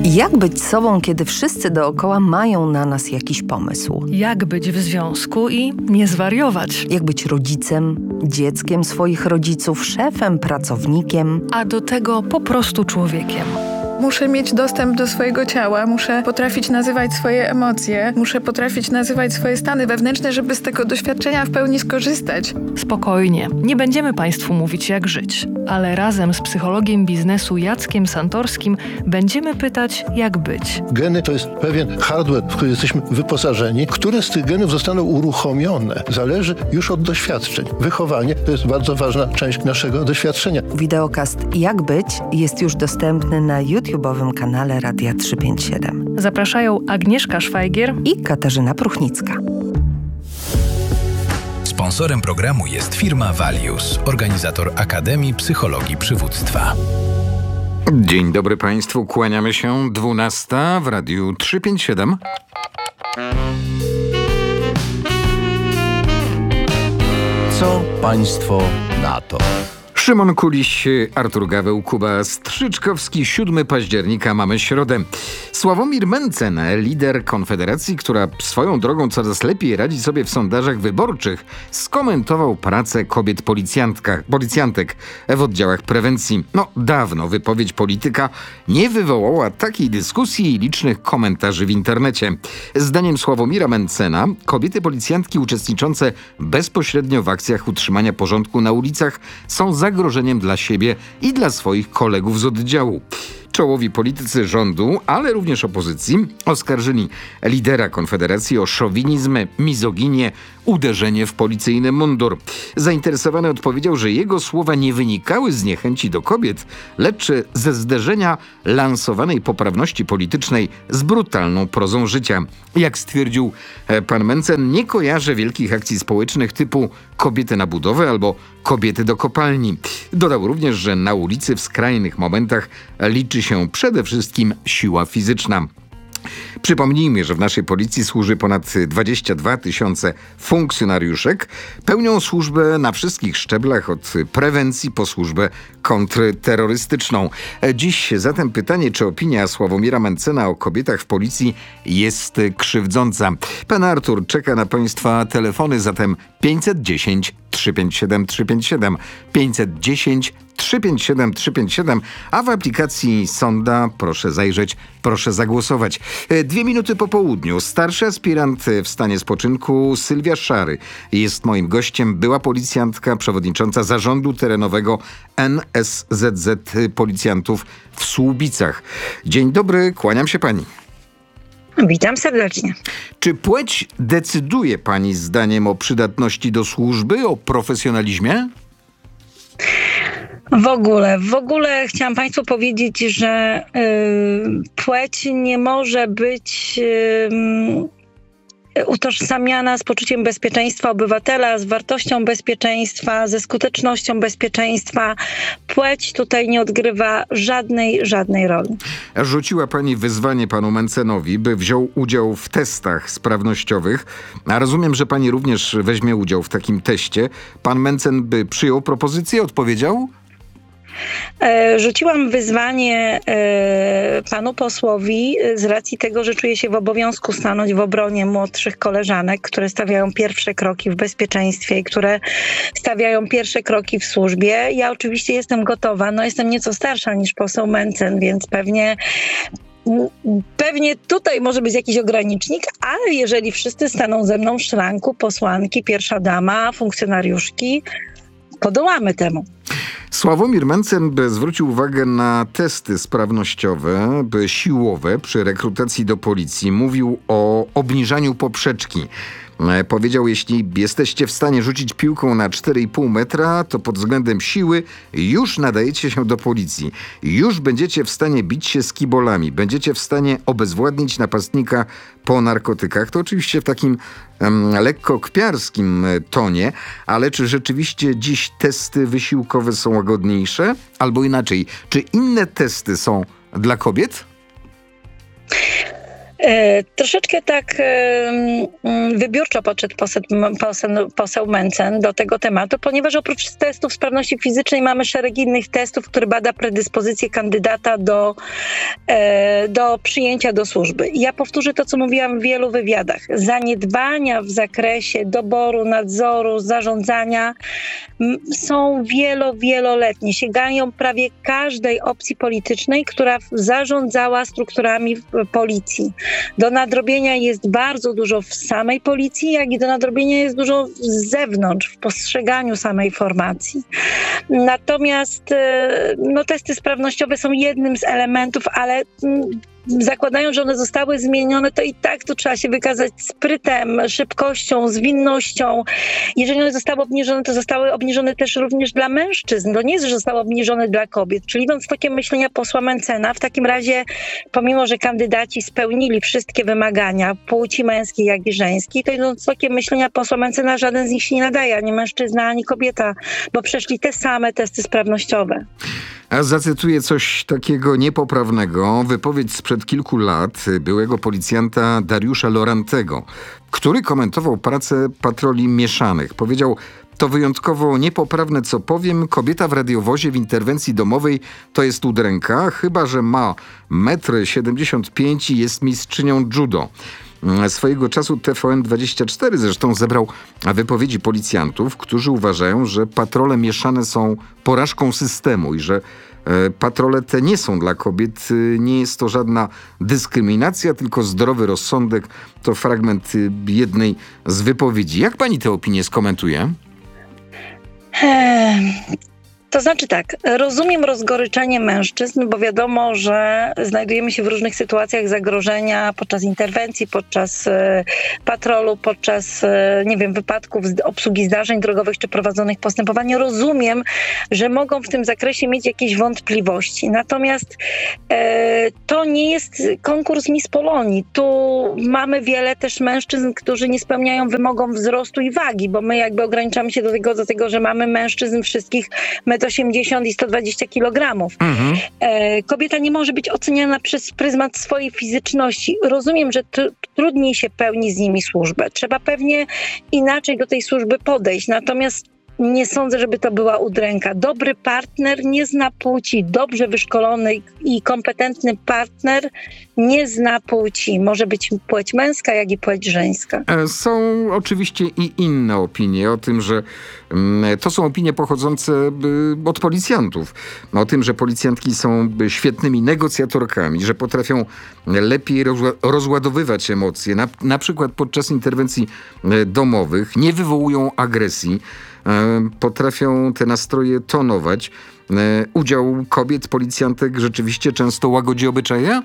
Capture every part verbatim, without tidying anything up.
Jak być sobą, kiedy wszyscy dookoła mają na nas jakiś pomysł? Jak być w związku i nie zwariować? Jak być rodzicem, dzieckiem swoich rodziców, szefem, pracownikiem? A do tego po prostu człowiekiem. Muszę mieć dostęp do swojego ciała, muszę potrafić nazywać swoje emocje, muszę potrafić nazywać swoje stany wewnętrzne, żeby z tego doświadczenia w pełni skorzystać. Spokojnie, nie będziemy Państwu mówić jak żyć, ale razem z psychologiem biznesu Jackiem Santorskim będziemy pytać jak być. Geny to jest pewien hardware, w który jesteśmy wyposażeni. Które z tych genów zostaną uruchomione, zależy już od doświadczeń. Wychowanie to jest bardzo ważna część naszego doświadczenia. Wideokast Jak być jest już dostępny na YouTube'owym kanale Radia trzysta pięćdziesiąt siedem. Zapraszają Agnieszka Szwajgier i Katarzyna Pruchnicka. Sponsorem programu jest firma Valius, organizator Akademii Psychologii Przywództwa. Dzień dobry Państwu, kłaniamy się. dwunasta w Radiu trzysta pięćdziesiąt siedem. Co Państwo na to? Szymon Kuliś, Artur Gaweł, Kuba Strzyczkowski. siódmego października mamy środę. Sławomir Mencen, lider Konfederacji, która swoją drogą coraz lepiej radzi sobie w sondażach wyborczych, skomentował pracę kobiet policjantek w oddziałach prewencji. No, dawno wypowiedź polityka nie wywołała takiej dyskusji i licznych komentarzy w internecie. Zdaniem Sławomira Mencena, kobiety policjantki uczestniczące bezpośrednio w akcjach utrzymania porządku na ulicach są zagrożeniem dla siebie i dla swoich kolegów z oddziału. Czołowi politycy rządu, ale również opozycji, oskarżyli lidera Konfederacji o szowinizm, mizoginię, uderzenie w policyjny mundur. Zainteresowany odpowiedział, że jego słowa nie wynikały z niechęci do kobiet, lecz ze zderzenia lansowanej poprawności politycznej z brutalną prozą życia. Jak stwierdził pan Mencen, nie kojarzy wielkich akcji społecznych typu kobiety na budowę albo kobiety do kopalni. Dodał również, że na ulicy w skrajnych momentach liczy się przede wszystkim siła fizyczna. Przypomnijmy, że w naszej policji służy ponad dwadzieścia dwa tysiące funkcjonariuszek. Pełnią służbę na wszystkich szczeblach, od prewencji po służbę kontrterrorystyczną. Dziś zatem pytanie, czy opinia Sławomira Mencena o kobietach w policji jest krzywdząca. Pan Artur czeka na Państwa telefony, zatem pięćset dziesięć trzysta pięćdziesiąt siedem trzysta pięćdziesiąt siedem, pięćset dziesięć trzysta pięćdziesiąt siedem trzysta pięćdziesiąt siedem, a w aplikacji Sonda proszę zajrzeć, proszę zagłosować. Dwie minuty po południu. Starszy aspirant w stanie spoczynku Sylwia Szary jest moim gościem. Była policjantka, przewodnicząca zarządu terenowego N S Z Z Policjantów w Słubicach. Dzień dobry, kłaniam się pani. Witam serdecznie. Czy płeć decyduje pani zdaniem o przydatności do służby, o profesjonalizmie? W ogóle, w ogóle chciałam Państwu powiedzieć, że y, płeć nie może być y, utożsamiana z poczuciem bezpieczeństwa obywatela, z wartością bezpieczeństwa, ze skutecznością bezpieczeństwa. Płeć tutaj nie odgrywa żadnej, żadnej roli. Rzuciła pani wyzwanie panu Mencenowi, by wziął udział w testach sprawnościowych. A rozumiem, że pani również weźmie udział w takim teście. Pan Mencen by przyjął propozycję, odpowiedział? Rzuciłam wyzwanie panu posłowi z racji tego, że czuję się w obowiązku stanąć w obronie młodszych koleżanek, które stawiają pierwsze kroki w bezpieczeństwie i które stawiają pierwsze kroki w służbie. Ja oczywiście jestem gotowa, no jestem nieco starsza niż poseł Mencen, więc pewnie Pewnie tutaj może być jakiś ogranicznik, ale jeżeli wszyscy staną ze mną w szranku, posłanki, pierwsza dama, funkcjonariuszki, podołamy temu. Sławomir Mencen by zwrócił uwagę na testy sprawnościowe, by siłowe przy rekrutacji do policji. Mówił o obniżaniu poprzeczki. Powiedział, jeśli jesteście w stanie rzucić piłką na cztery i pół metra, to pod względem siły już nadajecie się do policji. Już będziecie w stanie bić się z kibolami. Będziecie w stanie obezwładnić napastnika po narkotykach. To oczywiście w takim um, lekko kpiarskim tonie, ale czy rzeczywiście dziś testy wysiłkowe są łagodniejsze? Albo inaczej, czy inne testy są dla kobiet? E, troszeczkę tak e, wybiórczo podszedł poseł, poseł, poseł Mencen do tego tematu, ponieważ oprócz testów sprawności fizycznej mamy szereg innych testów, które bada predyspozycję kandydata do, e, do przyjęcia do służby. Ja powtórzę to, co mówiłam w wielu wywiadach. Zaniedbania w zakresie doboru, nadzoru, zarządzania m, są wielo, wieloletnie. Sięgają prawie każdej opcji politycznej, która zarządzała strukturami policji. Do nadrobienia jest bardzo dużo w samej policji, jak i do nadrobienia jest dużo z zewnątrz, w postrzeganiu samej formacji. Natomiast no, testy sprawnościowe są jednym z elementów, ale zakładając, że one zostały zmienione, to i tak tu trzeba się wykazać sprytem, szybkością, zwinnością. Jeżeli one zostały obniżone, to zostały obniżone też również dla mężczyzn. To nie jest, że zostały obniżone dla kobiet. Czyli idąc w tokiem myślenia posła Mencena, w takim razie, pomimo że kandydaci spełnili wszystkie wymagania płci męskiej, jak i żeńskiej, to idąc w tokiem myślenia posła Mencena, żaden z nich się nie nadaje, ani mężczyzna, ani kobieta, bo przeszli te same testy sprawnościowe. A zacytuję coś takiego niepoprawnego. Wypowiedź sprzed kilku lat byłego policjanta Dariusza Lorantego, który komentował pracę patroli mieszanych. Powiedział: to wyjątkowo niepoprawne, co powiem. Kobieta w radiowozie w interwencji domowej to jest udręka, chyba że ma metr siedemdziesiąt pięć i jest mistrzynią judo. Swojego czasu T V N dwadzieścia cztery zresztą zebrał wypowiedzi policjantów, którzy uważają, że patrole mieszane są porażką systemu i że patrole te nie są dla kobiet. Nie jest to żadna dyskryminacja, tylko zdrowy rozsądek. To fragment jednej z wypowiedzi. Jak pani tę opinię skomentuje? Hmm. To znaczy tak, rozumiem rozgoryczenie mężczyzn, bo wiadomo, że znajdujemy się w różnych sytuacjach zagrożenia podczas interwencji, podczas e, patrolu, podczas, e, nie wiem, wypadków, obsługi zdarzeń drogowych czy prowadzonych postępowań. Rozumiem, że mogą w tym zakresie mieć jakieś wątpliwości. Natomiast e, to nie jest konkurs Miss Polonii. Tu mamy wiele też mężczyzn, którzy nie spełniają wymogom wzrostu i wagi, bo my jakby ograniczamy się do tego, do tego że mamy mężczyzn wszystkich osiemdziesiąt i sto dwadzieścia kilogramów. Mhm. E, kobieta nie może być oceniana przez pryzmat swojej fizyczności. Rozumiem, że tr- trudniej się pełni z nimi służbę. Trzeba pewnie inaczej do tej służby podejść. Natomiast nie sądzę, żeby to była udręka. Dobry partner nie zna płci. Dobrze wyszkolony i kompetentny partner nie zna płci. Może być płeć męska, jak i płeć żeńska. Są oczywiście i inne opinie o tym, że to są opinie pochodzące od policjantów. O tym, że policjantki są świetnymi negocjatorkami, że potrafią lepiej rozładowywać emocje, na, na przykład podczas interwencji domowych, nie wywołują agresji, potrafią te nastroje tonować. Udział kobiet, policjantek rzeczywiście często łagodzi obyczaje?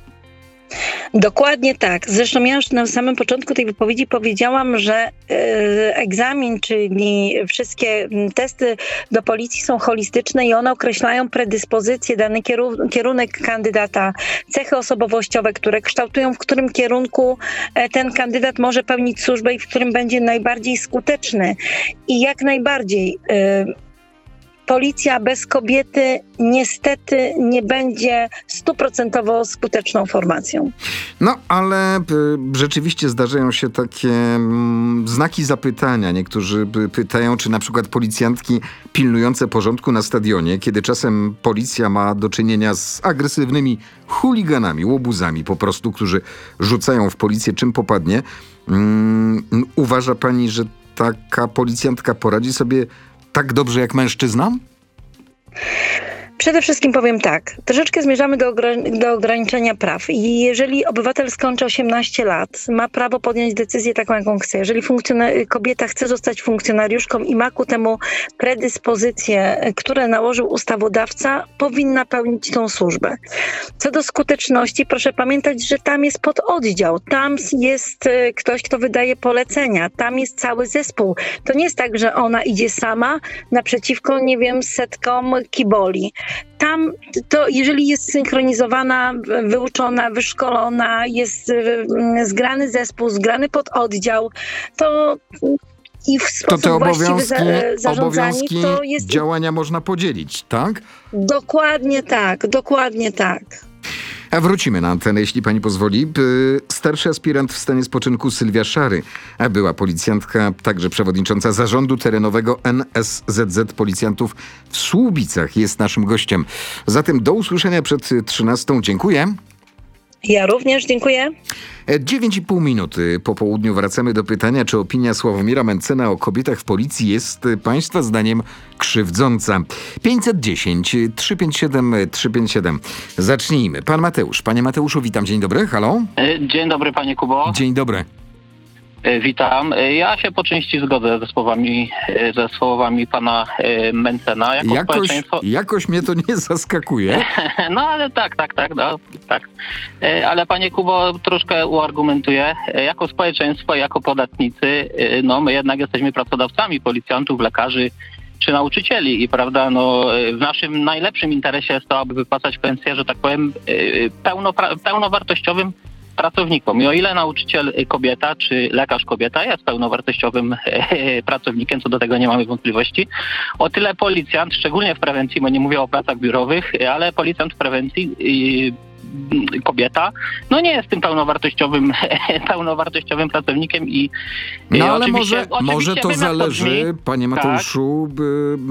Dokładnie tak. Zresztą ja już na samym początku tej wypowiedzi powiedziałam, że e, egzamin, czyli wszystkie testy do policji są holistyczne i one określają predyspozycje, dany kieru- kierunek kandydata, cechy osobowościowe, które kształtują, w którym kierunku e, ten kandydat może pełnić służbę i w którym będzie najbardziej skuteczny. I jak najbardziej e, policja bez kobiety niestety nie będzie stuprocentowo skuteczną formacją. No, ale y, rzeczywiście zdarzają się takie mm, znaki zapytania. Niektórzy y, pytają, czy na przykład policjantki pilnujące porządku na stadionie, kiedy czasem policja ma do czynienia z agresywnymi chuliganami, łobuzami po prostu, którzy rzucają w policję czym popadnie. Mm, uważa pani, że taka policjantka poradzi sobie tak dobrze jak mężczyzna? Przede wszystkim powiem tak, troszeczkę zmierzamy do, ogra- do ograniczenia praw i jeżeli obywatel skończy osiemnaście lat, ma prawo podjąć decyzję taką, jaką chce. Jeżeli funkcjonar- kobieta chce zostać funkcjonariuszką i ma ku temu predyspozycje, które nałożył ustawodawca, powinna pełnić tą służbę. Co do skuteczności, proszę pamiętać, że tam jest pododdział, tam jest ktoś, kto wydaje polecenia, tam jest cały zespół. To nie jest tak, że ona idzie sama naprzeciwko, nie wiem, setkom kiboli. Tam to, jeżeli jest synchronizowana, wyuczona, wyszkolona, jest zgrany zespół, zgrany pododdział, to i w sposób to te właściwy obowiązki, za, zarządzani, obowiązki to jest... działania można podzielić, tak? Dokładnie tak, dokładnie tak. A wrócimy na antenę, jeśli pani pozwoli. Starszy aspirant w stanie spoczynku Sylwia Szary, a była policjantka, także przewodnicząca zarządu terenowego N S Z Z Policjantów w Słubicach, jest naszym gościem. Zatem do usłyszenia przed trzynastą. Dziękuję. Ja również dziękuję. dziewięć i pół minuty po południu wracamy do pytania, czy opinia Sławomira Mentzena o kobietach w policji jest państwa zdaniem krzywdząca. pięćset dziesięć, trzysta pięćdziesiąt siedem, trzysta pięćdziesiąt siedem. Zacznijmy. Pan Mateusz. Panie Mateuszu, witam. Dzień dobry. Halo? Dzień dobry, panie Kubo. Dzień dobry. Witam. Ja się po części zgodzę ze słowami, ze słowami pana Mentzena. Jako jakoś, społeczeństwo... jakoś mnie to nie zaskakuje. No ale tak, tak, tak, no, tak. Ale panie Kubo, troszkę uargumentuję. Jako społeczeństwo, jako podatnicy, no my jednak jesteśmy pracodawcami policjantów, lekarzy czy nauczycieli i prawda, no w naszym najlepszym interesie jest to, aby wypłacać pensję, że tak powiem, pełno, pełnowartościowym pracownikom. I o ile nauczyciel kobieta czy lekarz kobieta jest pełnowartościowym pracownikiem, co do tego nie mamy wątpliwości, o tyle policjant, szczególnie w prewencji, bo nie mówię o pracach biurowych, ale policjant w prewencji kobieta, no nie jest tym pełnowartościowym pełnowartościowym pracownikiem i no ale oczywiście, może, oczywiście może to wiem, zależy, to brzmi, panie Mateuszu, tak,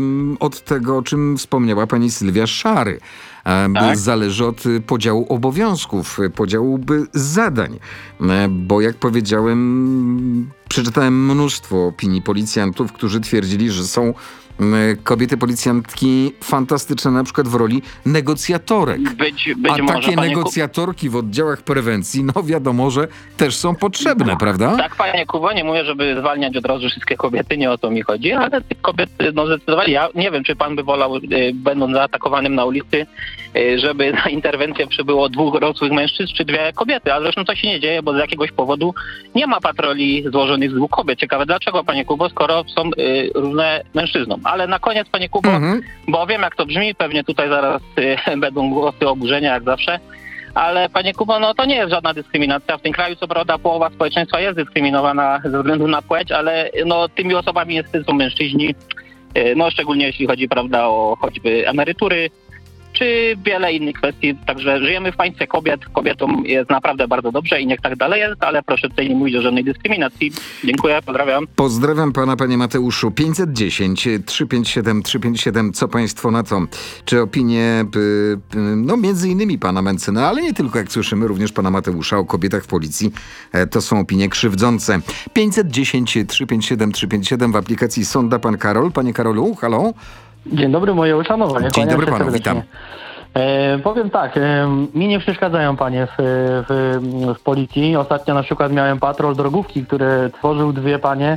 od tego, o czym wspomniała pani Sylwia Szary. Tak? Zależy od podziału obowiązków, podziału zadań. Bo jak powiedziałem, przeczytałem mnóstwo opinii policjantów, którzy twierdzili, że są kobiety policjantki fantastyczne na przykład w roli negocjatorek. Być, być A może, takie negocjatorki w oddziałach prewencji, no wiadomo, że też są potrzebne, prawda? Tak, panie Kubo, nie mówię, żeby zwalniać od razu wszystkie kobiety, nie o to mi chodzi, ale tych kobiet, no zdecydowanie, ja nie wiem, czy pan by wolał, będąc zaatakowanym na ulicy, żeby na interwencję przybyło dwóch dorosłych mężczyzn, czy dwie kobiety, ale zresztą to się nie dzieje, bo z jakiegoś powodu nie ma patroli złożonych z dwóch kobiet. Ciekawe dlaczego, panie Kubo, skoro są y, równe mężczyznom. Ale na koniec, panie Kubo, mhm. bo wiem jak to brzmi, pewnie tutaj zaraz y, będą głosy oburzenia jak zawsze, ale panie Kubo, no to nie jest żadna dyskryminacja. W tym kraju co prawda połowa społeczeństwa jest dyskryminowana ze względu na płeć, ale no tymi osobami niestety są mężczyźni, y, no szczególnie jeśli chodzi, prawda, o choćby emerytury, czy wiele innych kwestii. Także żyjemy w państwie kobiet. Kobietom jest naprawdę bardzo dobrze i niech tak dalej jest, ale proszę tutaj nie mówić o żadnej dyskryminacji. Dziękuję, pozdrawiam. Pozdrawiam pana, panie Mateuszu. pięćset dziesięć, trzysta pięćdziesiąt siedem, trzysta pięćdziesiąt siedem. Co państwo na to? Czy opinie, no między innymi pana Mentzena, ale nie tylko, jak słyszymy, również pana Mateusza o kobietach w policji, to są opinie krzywdzące. pięćset dziesięć, trzysta pięćdziesiąt siedem, trzysta pięćdziesiąt siedem w aplikacji Sonda. Pan Karol. Panie Karolu, halo? Dzień dobry, moje uszanowanie. Dzień dobry panu, serdecznie. Witam. E, powiem tak, e, mi nie przeszkadzają panie w, w, w policji. Ostatnio na przykład miałem patrol drogówki, który tworzył dwie panie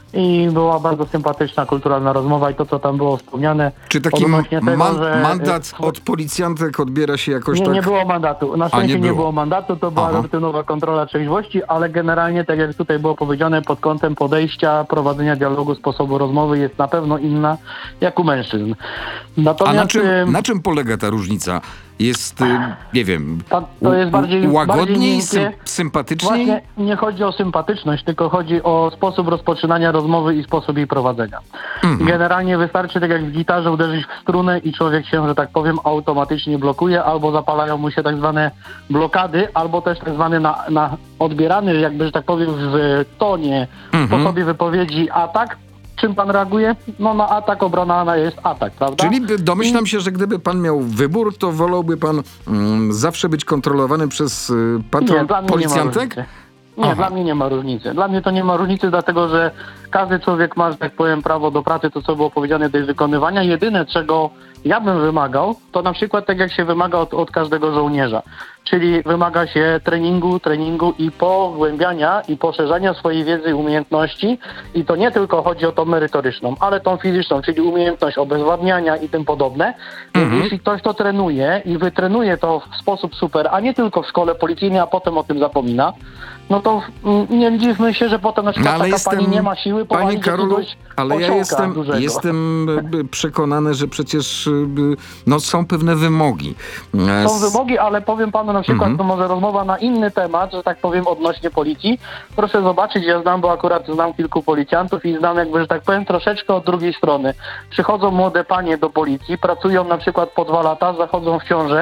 i była bardzo sympatyczna, kulturalna rozmowa i to, co tam było wspomniane. Czy taki tego, man, że, mandat od policjantek odbiera się jakoś nie, tak? Nie było mandatu. Na szczęście nie było. nie było mandatu, to była rutynowa kontrola trzeźwości, ale generalnie, tak jak tutaj było powiedziane, pod kątem podejścia, prowadzenia dialogu, sposobu rozmowy jest na pewno inna jak u mężczyzn. Natomiast, a na czym, na czym polega ta różnica? Jest, nie wiem, to, to jest bardziej, łagodniej, bardziej sym, sympatyczniej? Właśnie nie chodzi o sympatyczność, tylko chodzi o sposób rozpoczynania rozmowy i sposób jej prowadzenia. Mhm. Generalnie wystarczy, tak jak w gitarze, uderzyć w strunę i człowiek się, że tak powiem, automatycznie blokuje, albo zapalają mu się tak zwane blokady, albo też tak zwany na, na odbierany, jakby, że tak powiem, w tonie, mhm. sposobie wypowiedzi atak. Czym pan reaguje? No na atak, obrona jest atak, prawda? Czyli domyślam się, że gdyby pan miał wybór, to wolałby pan mm, zawsze być kontrolowany przez y, patrol policjantek? Nie, Aha. dla mnie nie ma różnicy. Dla mnie to nie ma różnicy, dlatego że każdy człowiek ma, że tak powiem, prawo do pracy, to co było powiedziane, do jej wykonywania. Jedyne, czego ja bym wymagał, to na przykład tak jak się wymaga od, od każdego żołnierza. Czyli wymaga się treningu, treningu i pogłębiania i poszerzania swojej wiedzy i umiejętności. I to nie tylko chodzi o tą merytoryczną, ale tą fizyczną, czyli umiejętność obezwładniania i tym podobne. Więc mhm. jeśli ktoś to trenuje i wytrenuje to w sposób super, a nie tylko w szkole policyjnej, a potem o tym zapomina, no to nie dziwmy się, że potem na przykład no, taka jestem, pani nie ma siły Panie Karolu, ale ja jestem, jestem przekonany, że przecież no, są pewne wymogi. Są wymogi, ale powiem panu na przykład, mm-hmm. to może rozmowa na inny temat, że tak powiem odnośnie policji. Proszę zobaczyć, ja znam, bo akurat znam kilku policjantów i znam jakby, że tak powiem, troszeczkę od drugiej strony. Przychodzą młode panie do policji, pracują na przykład po dwa lata, zachodzą w ciążę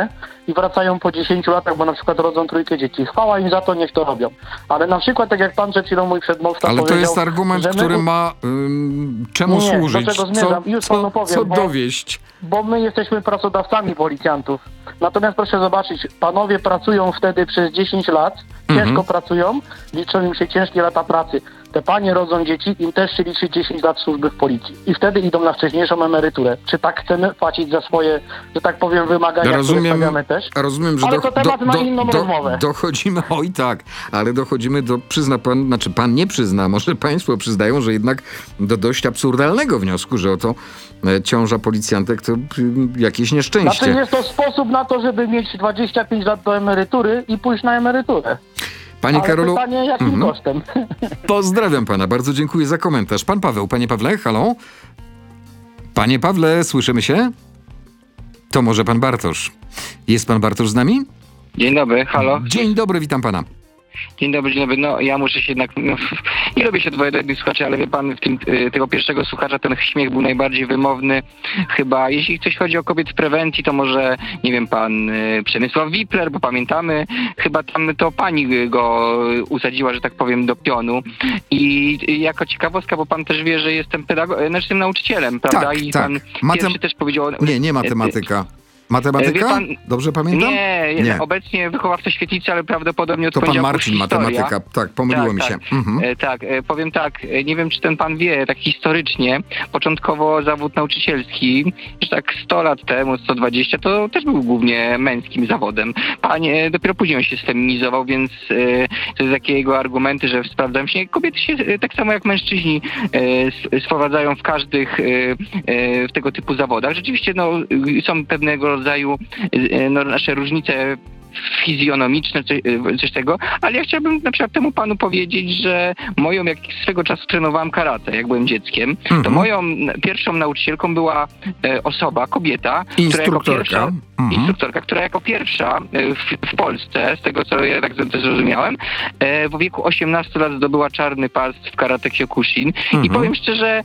i wracają po dziesięciu latach, bo na przykład rodzą trójkę dzieci. Chwała im za to, niech to robią. Ale na przykład, tak jak pan przed chwilą, mój przedmówca Ale powiedział... to jest argument, że my... który ma ym, czemu Nie, służyć? do czego zmierzam? Co, Już co, panu powiem, co bo- dowieść? Bo my jesteśmy pracodawcami policjantów. Natomiast proszę zobaczyć, panowie pracują wtedy przez dziesięć lat, ciężko Mhm. pracują, liczą im się ciężkie lata pracy. Te panie rodzą dzieci, im też się liczy dziesięć lat służby w policji. I wtedy idą na wcześniejszą emeryturę. Czy tak chcemy płacić za swoje, że tak powiem, wymagania, które Rozumiem, stawiamy też? rozumiem, że Ale do, to temat do, na do, inną do, rozmowę. dochodzimy, oj tak, ale dochodzimy do, przyzna pan, znaczy pan nie przyzna, może państwo przyznają, że jednak do dość absurdalnego wniosku, że oto e, ciąża policjantek to y, jakieś nieszczęście. Znaczy jest to sposób na to, żeby mieć dwadzieścia pięć lat do emerytury i pójść na emeryturę. Panie Ale Karolu, pytanie, jakim Mhm. kosztem? pozdrawiam pana, bardzo dziękuję za komentarz. Pan Paweł, panie Pawle, halo? Panie Pawle, słyszymy się? To może pan Bartosz. Jest pan Bartosz z nami? Dzień dobry, halo. Dzień dobry, witam pana. Dzień dobry, dzień dobry. No ja muszę się jednak, no, nie lubię się odpowiadać do słuchaczy, ale wie pan, w tym y, tego pierwszego słuchacza ten śmiech był najbardziej wymowny. Chyba, jeśli coś chodzi o kobiet w prewencji, to może, nie wiem, pan y, Przemysław Wipler, bo pamiętamy, chyba tam to pani go usadziła, że tak powiem, do pionu. I y, jako ciekawostka, bo pan też wie, że jestem pedagogiem, znaczy jestem nauczycielem, prawda? Tak, I tak. pan Matem- pierwszy też powiedział... Nie, nie matematyka. Matematyka? Wie pan- Dobrze pamiętam? Nie, Nie. obecnie wychowawca świetlicy, ale prawdopodobnie od To pan poniedziałku Marcin, historia. matematyka. Tak, pomyliło Tak, mi tak. się. Mhm. E, tak, e, powiem tak, e, nie wiem czy ten pan wie, tak historycznie, początkowo zawód nauczycielski, że tak sto lat temu, sto dwadzieścia, to też był głównie męskim zawodem. Panie dopiero później on się sfeminizował, więc e, to jest takie jego argumenty, że sprawdzają się, kobiety się e, tak samo jak mężczyźni e, s- sprowadzają w każdych e, e, w tego typu zawodach. Rzeczywiście no, y, są pewnego rodzaju e, no, nasze różnice fizjonomiczne, coś, coś tego, ale ja chciałbym na przykład temu panu powiedzieć, że moją, jak swego czasu trenowałem karate, jak byłem dzieckiem, Mhm. to moją n- pierwszą nauczycielką była e, osoba, kobieta, która jako Instruktorka. pierwsza, Mhm. instruktorka, która jako pierwsza e, w, w Polsce, z tego co ja tak z- zrozumiałem, e, w wieku osiemnastu lat zdobyła czarny pas w karate Kyokushin Mhm. i powiem szczerze,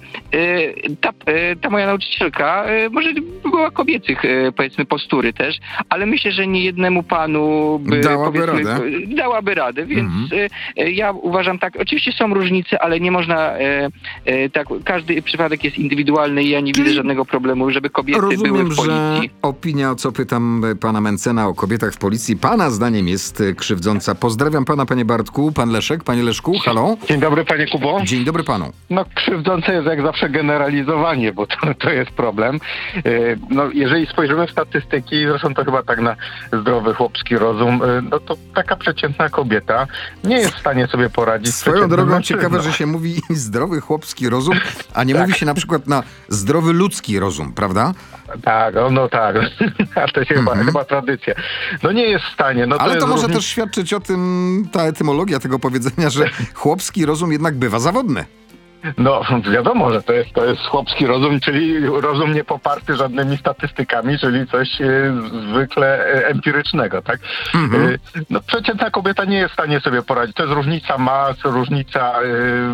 e, ta, e, ta moja nauczycielka e, może była kobiecych, e, powiedzmy, postury też, ale myślę, że nie jednemu panu by, Dałaby powiedzmy, radę. dałaby radę, więc Mhm. e, e, ja uważam tak, oczywiście są różnice, ale nie można, e, e, tak, każdy przypadek jest indywidualny i ja nie Czyli widzę żadnego problemu, żeby kobiety były Rozumiem, w że policji. opinia, o co pytam e, pana Mencena o kobietach w policji, pana zdaniem jest e, krzywdząca. Pozdrawiam pana, panie Bartku. Pan Leszek, panie Leszku, halo? Dzień dobry, panie Kubo. Dzień dobry panu. No krzywdzące jest jak zawsze generalizowanie, bo to, to jest problem. Yy, No jeżeli spojrzymy w statystyki, zresztą to chyba tak na zdrowy chłopski rozum, yy, no to taka przeciętna kobieta nie jest w stanie sobie poradzić z Swoją przeciętnym drogą mężczyzną. ciekawe, że się mówi zdrowy chłopski rozum, a nie mówi się na przykład na zdrowy ludzki rozum, prawda? Tak, no, no tak, a to się chyba, chyba tradycja. No nie jest w stanie. No to Ale to jest może różni- też świadczyć o tym, ta etymologia tego powiedzenia, że chłopski rozum jednak bywa zawodny. No wiadomo, że to jest, to jest chłopski rozum, czyli rozum nie poparty żadnymi statystykami, czyli coś e, zwykle e, empirycznego, tak? Mhm. E, no przeciętna kobieta nie jest w stanie sobie poradzić. To jest różnica mas, różnica e,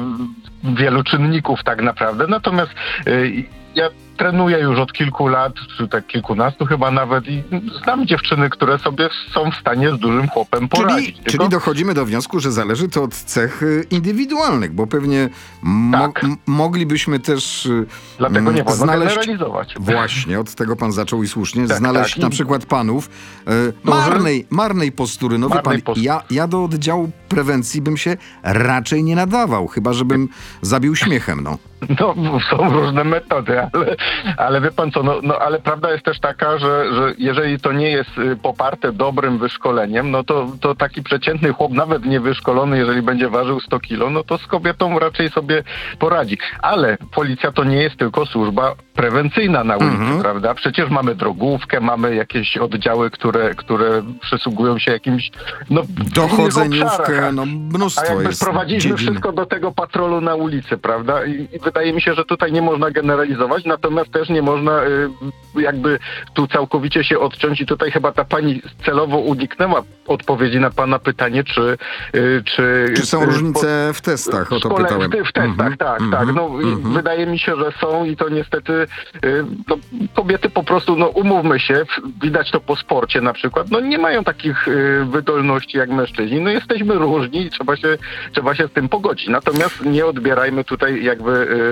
wielu czynników tak naprawdę. Natomiast e, ja trenuję już od kilku lat, czy tak kilkunastu chyba nawet i znam dziewczyny, które sobie są w stanie z dużym chłopem poradzić. Czyli, Tylko- czyli dochodzimy do wniosku, że zależy to od cech y, indywidualnych, bo pewnie mo- Tak. m- moglibyśmy też y, Dlatego m, nie wolno znaleźć... generalizować. Właśnie, od tego pan zaczął i słusznie, Tak, znaleźć tak. na przykład panów y, Dobrze. marnej, marnej postury. No wie Marnej pan, postury. ja, ja do oddziału prewencji bym się raczej nie nadawał, chyba żebym zabił śmiechem, no. No, są różne metody, ale, ale wie pan co, no, no ale prawda jest też taka, że, że jeżeli to nie jest y, poparte dobrym wyszkoleniem, no to, to taki przeciętny chłop, nawet niewyszkolony, jeżeli będzie ważył sto kilo, no to z kobietą raczej sobie poradzi. Ale policja to nie jest tylko służba prewencyjna na ulicy, Mhm. prawda? Przecież mamy drogówkę, mamy jakieś oddziały, które, które przysługują się jakimś, no, w innych Dochodzeniówkę, obszarach. no A mnóstwo jakby jest sprowadziliśmy dziedzin. wszystko do tego patrolu na ulicy, prawda? I, i wydaje mi się, że tutaj nie można generalizować, natomiast też nie można y, jakby tu całkowicie się odciąć i tutaj chyba ta pani celowo uniknęła odpowiedzi na pana pytanie, czy... Y, czy, Czy są y, różnice w testach? O to szkole- pytałem. W, w testach, Mhm, tak, mhm, tak. No, i mhm. wydaje mi się, że są i to niestety że y, no, kobiety po prostu, no umówmy się, widać to po sporcie na przykład, no nie mają takich y, wydolności jak mężczyźni. No jesteśmy różni i trzeba się, trzeba się z tym pogodzić. Natomiast nie odbierajmy tutaj jakby...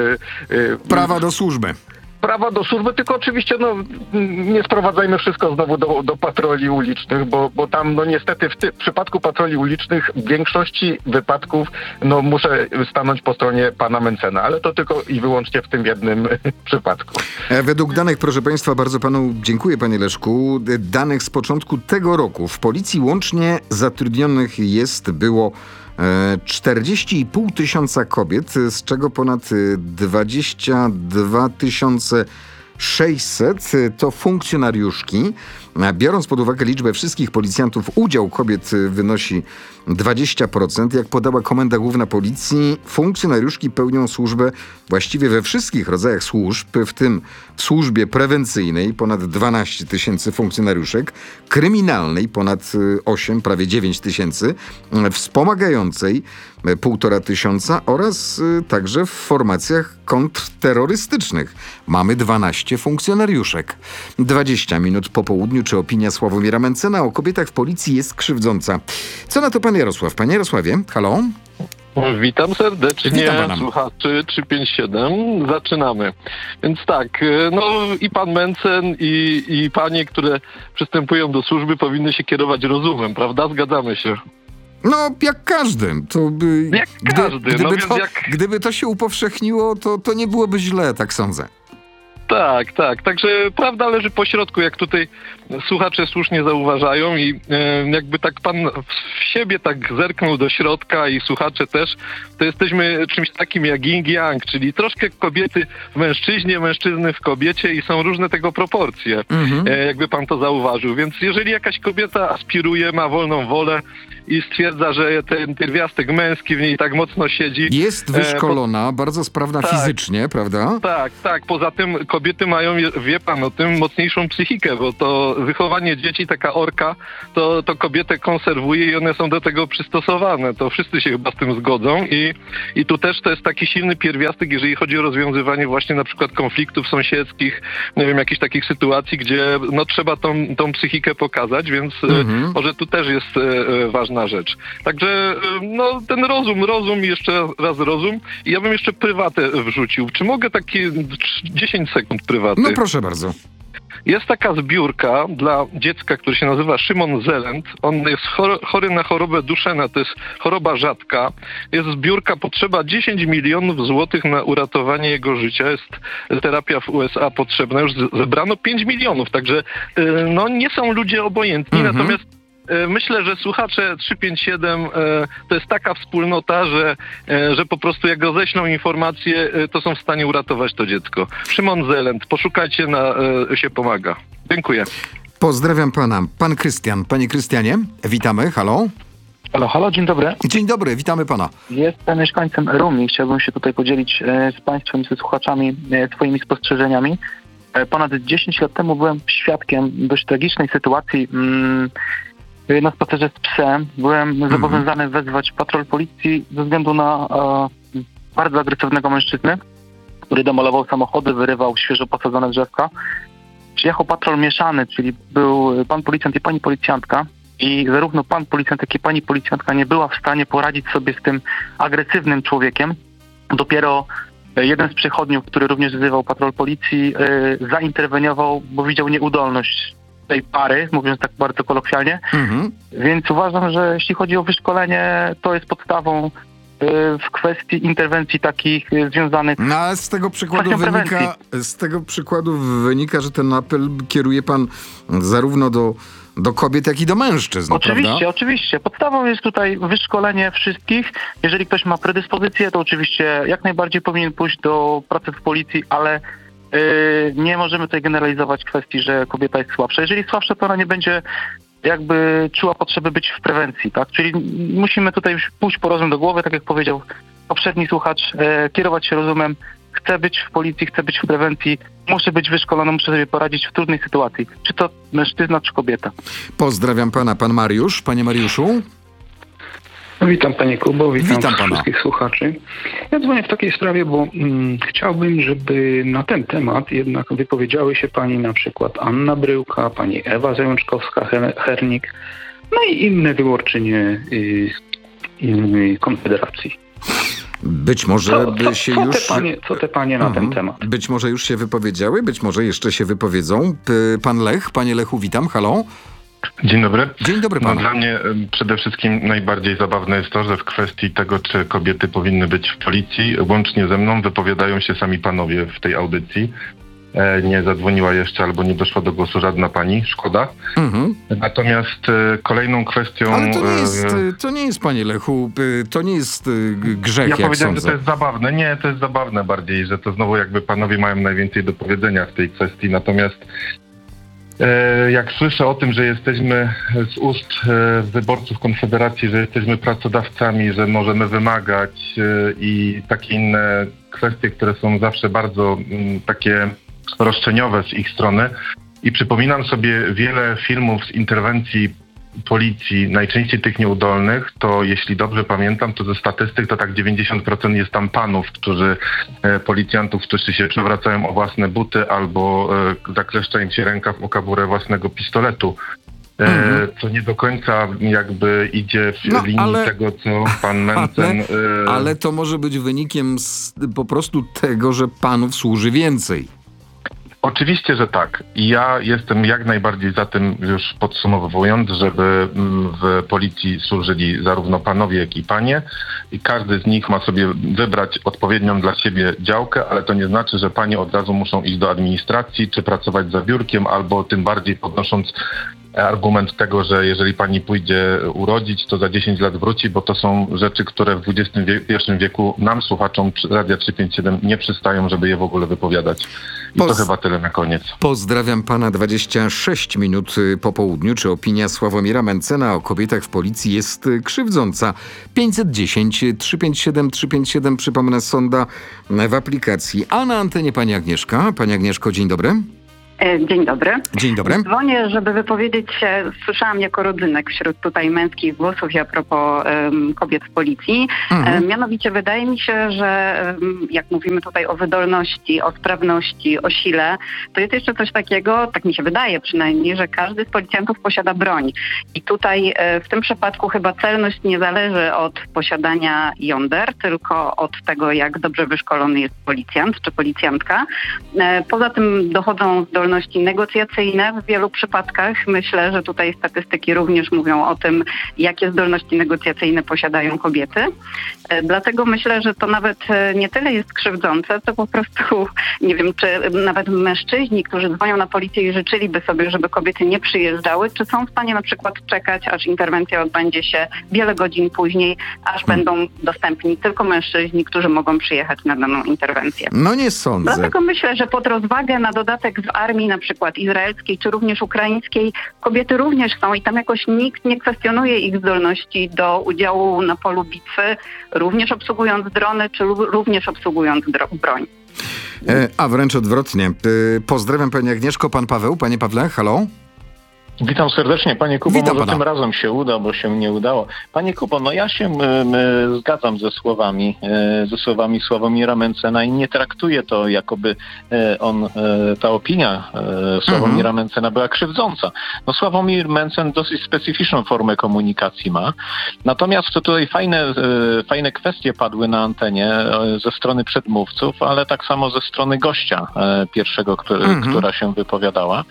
Y, y, prawa do służby. Prawa do służby, tylko oczywiście no, nie sprowadzajmy wszystko znowu do, do patroli ulicznych, bo, bo tam no niestety w, ty, w przypadku patroli ulicznych w większości wypadków no muszę stanąć po stronie pana Mentzena, ale to tylko i wyłącznie w tym jednym przypadku. Według danych, proszę państwa, bardzo panu dziękuję, panie Leszku, danych z początku tego roku w policji łącznie zatrudnionych jest, było czterdzieści i pół tysiąca kobiet, z czego ponad dwadzieścia dwa tysiące sześćset to funkcjonariuszki. Biorąc pod uwagę liczbę wszystkich policjantów, udział kobiet wynosi dwadzieścia procent. Jak podała Komenda Główna Policji, funkcjonariuszki pełnią służbę właściwie we wszystkich rodzajach służb, w tym w służbie prewencyjnej ponad dwanaście tysięcy funkcjonariuszek, kryminalnej ponad osiem, prawie dziewięć tysięcy, wspomagającej półtora tysiąca oraz także w formacjach kontrterrorystycznych. Mamy dwanaście funkcjonariuszek. dwadzieścia minut po południu. Czy opinia Sławomira Mentzena o kobietach w policji jest krzywdząca? Co na to pan Jarosław? Panie Jarosławie, halo? Witam serdecznie, Witam pana. słuchaczy trzysta pięćdziesiąt siedem. Zaczynamy. Więc tak, no i pan Mentzen i, i panie, które przystępują do służby, powinny się kierować rozumem, prawda? Zgadzamy się. No, jak każdy. To by, jak każdy. Gdyby, no więc to, jak... gdyby to się upowszechniło, to, to nie byłoby źle, tak sądzę. Tak, tak. Także prawda leży po środku, jak tutaj słuchacze słusznie zauważają i e, jakby tak pan w siebie tak zerknął do środka i słuchacze też, to jesteśmy czymś takim jak yin-yang, czyli troszkę kobiety w mężczyźnie, mężczyzny w kobiecie i są różne tego proporcje, Mhm. e, jakby pan to zauważył. Więc jeżeli jakaś kobieta aspiruje, ma wolną wolę i stwierdza, że ten pierwiastek męski w niej tak mocno siedzi. Jest wyszkolona, e, po... bardzo sprawna tak, fizycznie, prawda? Tak, tak. Poza tym kobiety mają, wie pan o tym, mocniejszą psychikę, bo to wychowanie dzieci, taka orka, to, to kobietę konserwuje i one są do tego przystosowane. To wszyscy się chyba z tym zgodzą i, i tu też to jest taki silny pierwiastek, jeżeli chodzi o rozwiązywanie właśnie na przykład konfliktów sąsiedzkich, nie wiem, jakichś takich sytuacji, gdzie no trzeba tą, tą psychikę pokazać, więc mhm. może tu też jest e, ważna rzecz. Także no ten rozum, rozum i jeszcze raz rozum. I ja bym jeszcze prywatę wrzucił. Czy mogę takie dziesięć sekund prywaty? No proszę bardzo. Jest taka zbiórka dla dziecka, który się nazywa Szymon Zelent. On jest chory na chorobę Duchenne, to jest choroba rzadka. Jest zbiórka, potrzeba dziesięć milionów złotych na uratowanie jego życia. Jest terapia w U S A potrzebna. Już zebrano pięć milionów, także no nie są ludzie obojętni, mhm. natomiast myślę, że słuchacze trzysta pięćdziesiąt siedem to jest taka wspólnota, że, że po prostu jak roześlą informacje, to są w stanie uratować to dziecko. Szymon Zelent, poszukajcie, na się pomaga. Dziękuję. Pozdrawiam pana. Pan Krystian. Panie Krystianie, witamy. Halo? Halo, halo, dzień dobry. Dzień dobry, witamy pana. Jestem mieszkańcem Rumi. Chciałbym się tutaj podzielić z państwem, ze słuchaczami swoimi spostrzeżeniami. Ponad dziesięć lat temu byłem świadkiem dość tragicznej sytuacji. Mm, Na spacerze z psem byłem mm-hmm. zobowiązany wezwać patrol policji ze względu na e, bardzo agresywnego mężczyznę, który demolował samochody, wyrywał świeżo posadzone drzewka. Przyjechał patrol mieszany, czyli był pan policjant i pani policjantka i zarówno pan policjant, jak i pani policjantka nie była w stanie poradzić sobie z tym agresywnym człowiekiem. Dopiero jeden z przechodniów, który również wzywał patrol policji, e, zainterweniował, bo widział nieudolność tej pary, mówiąc tak bardzo kolokwialnie. Mhm. Więc uważam, że jeśli chodzi o wyszkolenie, to jest podstawą y, w kwestii interwencji takich y, związanych no, ale z tego przykładu wynika, z tego przykładu wynika, że ten apel kieruje pan zarówno do, do kobiet, jak i do mężczyzn, Oczywiście, prawda? oczywiście. Podstawą jest tutaj wyszkolenie wszystkich. Jeżeli ktoś ma predyspozycję, to oczywiście jak najbardziej powinien pójść do pracy w policji, ale Yy, nie możemy tutaj generalizować kwestii, że kobieta jest słabsza. Jeżeli jest słabsza, to ona nie będzie jakby czuła potrzeby być w prewencji, tak? Czyli musimy tutaj pójść po rozum do głowy, tak jak powiedział poprzedni słuchacz, yy, kierować się rozumem. Chcę być w policji, chcę być w prewencji, muszę być wyszkolony, muszę sobie poradzić w trudnej sytuacji. Czy to mężczyzna, czy kobieta. Pozdrawiam pana, pan Mariusz. Panie Mariuszu. Witam Panie Kubo, witam, Witam pana. wszystkich słuchaczy. Ja dzwonię w takiej sprawie, bo mm, chciałbym, żeby na ten temat jednak wypowiedziały się Pani na przykład Anna Bryłka, Pani Ewa Zajączkowska-Hernik, no i inne wyborczynie y, y, Konfederacji. Być może Co, by co, się co, już... te panie, co te panie na Mhm. ten temat? Być może już się wypowiedziały, być może jeszcze się wypowiedzą. P- Pan Lech, panie Lechu, witam, halo. Dzień dobry. Dzień dobry No, panu. dla mnie em, przede wszystkim najbardziej zabawne jest to, że w kwestii tego, czy kobiety powinny być w policji, łącznie ze mną wypowiadają się sami panowie w tej audycji. E, nie zadzwoniła jeszcze albo nie doszła do głosu żadna pani, szkoda. Mhm. Natomiast e, kolejną kwestią... Ale to nie jest, e, to nie jest, panie Lechu, y, to nie jest y, g- grzech, Ja jak powiedziałem, sądzę. że to jest zabawne. Nie, to jest zabawne bardziej, że to znowu jakby panowie mają najwięcej do powiedzenia w tej kwestii. Natomiast e, jak słyszę o tym, że jesteśmy z ust e, wyborców Konfederacji, że jesteśmy pracodawcami, że możemy wymagać e, i takie inne kwestie, które są zawsze bardzo m, takie roszczeniowe z ich strony. I przypominam sobie wiele filmów z interwencji policji, najczęściej tych nieudolnych, to jeśli dobrze pamiętam, to ze statystyk to tak dziewięćdziesiąt procent jest tam panów, którzy, e, policjantów, którzy się przewracają o własne buty albo e, zakleszcza im się rękaw o kaburę własnego pistoletu. E, Mhm. Co nie do końca jakby idzie w No, linii ale- tego, co pan Mencen... Ale, ale to może być wynikiem z, po prostu tego, że panów służy więcej. Oczywiście, że tak. I ja jestem jak najbardziej za tym, już podsumowując, żeby mm, w policji służyli zarówno panowie, jak i panie. I każdy z nich ma sobie wybrać odpowiednią dla siebie działkę, ale to nie znaczy, że panie od razu muszą iść do administracji, czy pracować za biurkiem, albo tym bardziej podnosząc argument tego, że jeżeli pani pójdzie urodzić, to za dziesięć lat wróci, bo to są rzeczy, które w dwudziestym pierwszym wieku nam, słuchaczom Radia trzysta pięćdziesiąt siedem, nie przystają, żeby je w ogóle wypowiadać. I Poz- to chyba tyle na koniec. Pozdrawiam pana dwadzieścia sześć minut y, po południu. Czy opinia Sławomira Mencena o kobietach w policji jest y, krzywdząca? pięćset dziesięć trzysta pięćdziesiąt siedem trzysta pięćdziesiąt siedem, przypomnę, sonda y, w aplikacji. A na antenie pani Agnieszka. Pani Agnieszko, dzień dobry. Dzień dobry. Dzień dobry. Dzwonię, żeby wypowiedzieć się, słyszałam jako rodzynek wśród tutaj męskich głosów i a propos um, kobiet w policji. Mhm. E, mianowicie wydaje mi się, że um, jak mówimy tutaj o wydolności, o sprawności, o sile, to jest jeszcze coś takiego, tak mi się wydaje przynajmniej, że każdy z policjantów posiada broń. I tutaj e, w tym przypadku chyba celność nie zależy od posiadania jąder, tylko od tego, jak dobrze wyszkolony jest policjant czy policjantka. E, poza tym dochodzą zdolności negocjacyjne w wielu przypadkach. Myślę, że tutaj statystyki również mówią o tym, jakie zdolności negocjacyjne posiadają kobiety. E, Dlatego myślę, że to nawet e, nie tyle jest krzywdzące, co po prostu, nie wiem, czy nawet mężczyźni, którzy dzwonią na policję i życzyliby sobie, żeby kobiety nie przyjeżdżały, czy są w stanie na przykład czekać, aż interwencja odbędzie się wiele godzin później, aż Hmm. będą dostępni tylko mężczyźni, którzy mogą przyjechać na daną interwencję. No nie sądzę. Dlatego myślę, że pod rozwagę na dodatek w armii na przykład izraelskiej czy również ukraińskiej kobiety również są i tam jakoś nikt nie kwestionuje ich zdolności do udziału na polu bitwy, również obsługując drony czy lu- również obsługując dro- broń. E, a wręcz odwrotnie. E, pozdrawiam pani Agnieszko. Pan Paweł. Panie Pawle, halo. Witam serdecznie, panie Kubo. Witam Może pana. tym razem się uda, bo się nie udało. Panie Kubo, no ja się m, m, zgadzam ze słowami, e, ze słowami Sławomira Mencena i nie traktuję to, jakoby e, on, e, ta opinia e, Sławomira Mhm. Mencena była krzywdząca. No Sławomir Mencen dosyć specyficzną formę komunikacji ma. Natomiast to tutaj fajne, e, fajne kwestie padły na antenie e, ze strony przedmówców, ale tak samo ze strony gościa e, pierwszego, który, Mhm. która się wypowiadała.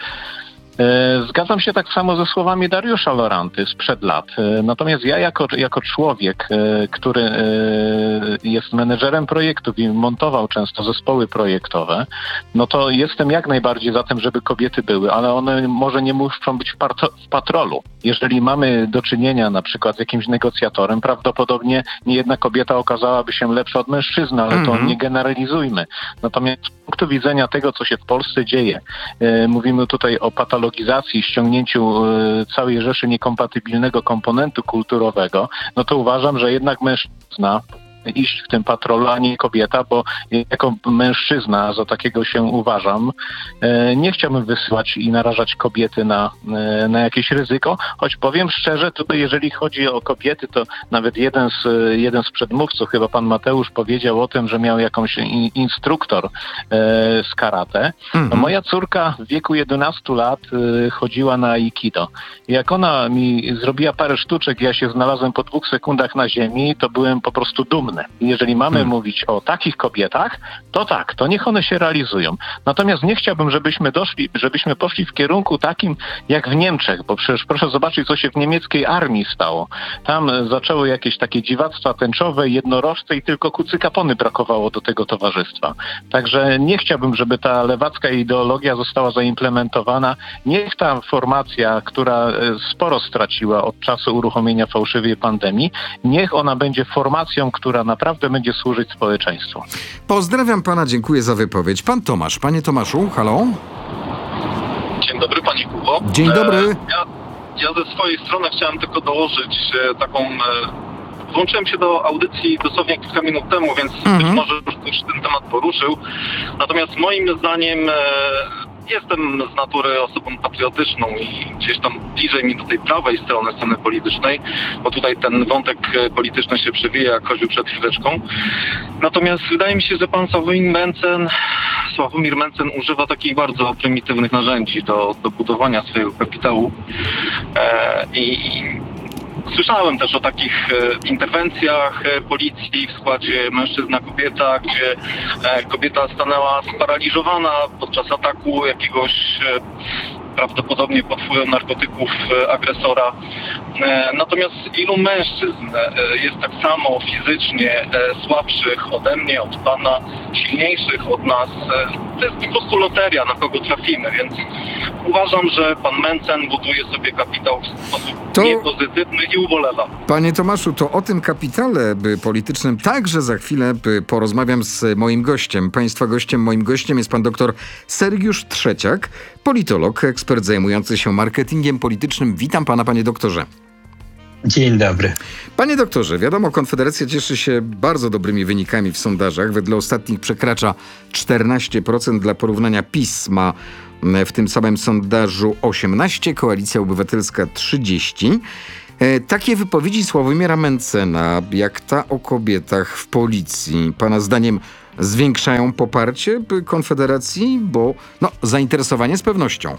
E, Zgadzam się tak samo ze słowami Dariusza Loranty sprzed lat. E, Natomiast ja jako, jako człowiek, e, który e, jest menedżerem projektów i montował często zespoły projektowe, no to jestem jak najbardziej za tym, żeby kobiety były, ale one może nie muszą być w, parto- w patrolu. Jeżeli mamy do czynienia na przykład z jakimś negocjatorem, prawdopodobnie niejedna kobieta okazałaby się lepsza od mężczyzny, ale to Mhm. nie generalizujmy. Natomiast z punktu widzenia tego, co się w Polsce dzieje, e, mówimy tutaj o patologizacji, ściągnięciu e, całej rzeszy niekompatybilnego komponentu kulturowego, no to uważam, że jednak mężczyzna iść w tym patrolu, a nie kobieta, bo jako mężczyzna, za takiego się uważam, nie chciałbym wysyłać i narażać kobiety na, na jakieś ryzyko, choć powiem szczerze, tutaj jeżeli chodzi o kobiety, to nawet jeden z, jeden z przedmówców, chyba pan Mateusz, powiedział o tym, że miał jakąś in, instruktor z karate. No, moja córka w wieku jedenastu lat chodziła na aikido. Jak ona mi zrobiła parę sztuczek, ja się znalazłem po dwóch sekundach na ziemi, to byłem po prostu dumny. Jeżeli mamy hmm. mówić o takich kobietach, to tak, to niech one się realizują. Natomiast nie chciałbym, żebyśmy doszli, żebyśmy poszli w kierunku takim jak w Niemczech, bo przecież proszę zobaczyć, co się w niemieckiej armii stało. Tam zaczęły jakieś takie dziwactwa tęczowe, jednorożce i tylko kucykapony brakowało do tego towarzystwa. Także nie chciałbym, żeby ta lewacka ideologia została zaimplementowana. Niech ta formacja, która sporo straciła od czasu uruchomienia fałszywej pandemii, niech ona będzie formacją, która naprawdę będzie służyć społeczeństwu. Pozdrawiam pana, dziękuję za wypowiedź. Pan Tomasz. Panie Tomaszu, halo? Dzień dobry, panie Kubo. Dzień dobry. E, ja, ja ze swojej strony chciałem tylko dołożyć e, taką... E, Włączyłem się do audycji dosłownie kilka minut temu, więc mhm. być może już ktoś ten temat poruszył. Natomiast moim zdaniem e, jestem z natury osobą patriotyczną i gdzieś tam bliżej mi do tej prawej strony sceny politycznej, bo tutaj ten wątek polityczny się przewija, jak choćby przed chwileczką. Natomiast wydaje mi się, że pan Sławomir Mencen, Sławomir Mencen używa takich bardzo prymitywnych narzędzi do, do budowania swojego kapitału e, i słyszałem też o takich e, interwencjach e, policji w składzie mężczyzna-kobieta, gdzie e, kobieta stanęła sparaliżowana podczas ataku jakiegoś e, prawdopodobnie pod wpływem narkotyków e, agresora. E, natomiast ilu mężczyzn e, jest tak samo fizycznie e, słabszych ode mnie, od pana, silniejszych od nas. E, to jest po prostu loteria, na kogo trafimy, więc uważam, że pan Mencen buduje sobie kapitał w sposób to... niepozytywny i ubolewam. Panie Tomaszu, to o tym kapitale politycznym także za chwilę porozmawiam z moim gościem. Państwa gościem, moim gościem jest pan doktor Sergiusz Trzeciak, politolog, ekspert zajmujący się marketingiem politycznym. Witam pana, panie doktorze. Dzień dobry. Panie doktorze, wiadomo, Konfederacja cieszy się bardzo dobrymi wynikami w sondażach. Wedle ostatnich przekracza czternaście procent. Dla porównania PiS ma w tym samym sondażu osiemnaście, Koalicja Obywatelska trzydzieści. E, takie wypowiedzi Sławomira Mencena, jak ta o kobietach w policji, pana zdaniem zwiększają poparcie Konfederacji? Bo no, zainteresowanie z pewnością.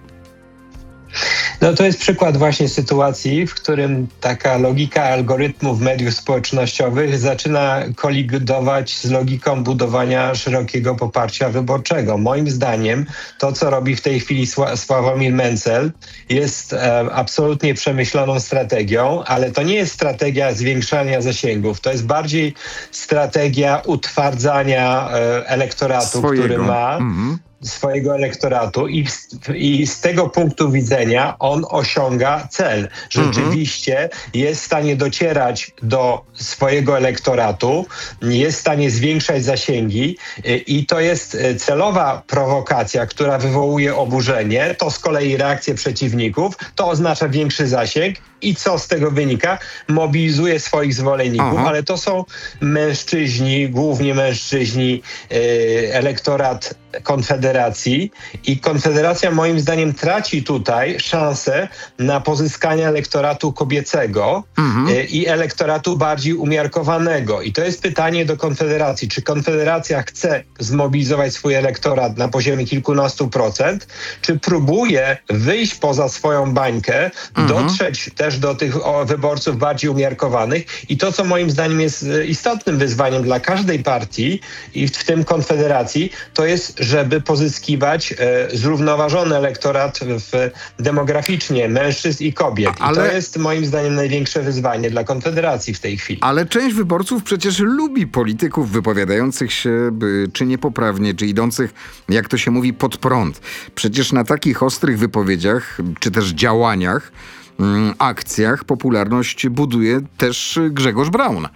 No to jest przykład właśnie sytuacji, w którym taka logika algorytmów mediów społecznościowych zaczyna kolidować z logiką budowania szerokiego poparcia wyborczego. Moim zdaniem to, co robi w tej chwili Sła- Sławomir Mencen, jest e, absolutnie przemyślaną strategią, ale to nie jest strategia zwiększania zasięgów. To jest bardziej strategia utwardzania e, elektoratu, Swojego. który ma... Mm-hmm. swojego elektoratu i, i z tego punktu widzenia on osiąga cel. Rzeczywiście mhm. jest w stanie docierać do swojego elektoratu, jest w stanie zwiększać zasięgi i to jest celowa prowokacja, która wywołuje oburzenie, to z kolei reakcję przeciwników, to oznacza większy zasięg i co z tego wynika? Mobilizuje swoich zwolenników, Aha. ale to są mężczyźni, głównie mężczyźni, yy, elektorat Konfederacji i Konfederacja moim zdaniem traci tutaj szansę na pozyskanie elektoratu kobiecego mhm. yy, i elektoratu bardziej umiarkowanego. I to jest pytanie do Konfederacji. Czy Konfederacja chce zmobilizować swój elektorat na poziomie kilkunastu procent, czy próbuje wyjść poza swoją bańkę, mhm. dotrzeć też do tych o, wyborców bardziej umiarkowanych i to, co moim zdaniem jest istotnym wyzwaniem dla każdej partii i w, w tym Konfederacji, to jest, żeby pozyskiwać e, zrównoważony elektorat w, demograficznie mężczyzn i kobiet. I Ale... to jest moim zdaniem największe wyzwanie dla Konfederacji w tej chwili. Ale część wyborców przecież lubi polityków wypowiadających się by, czy niepoprawnie, czy idących, jak to się mówi, pod prąd. Przecież na takich ostrych wypowiedziach, czy też działaniach, akcjach popularność buduje też Grzegorz Braun.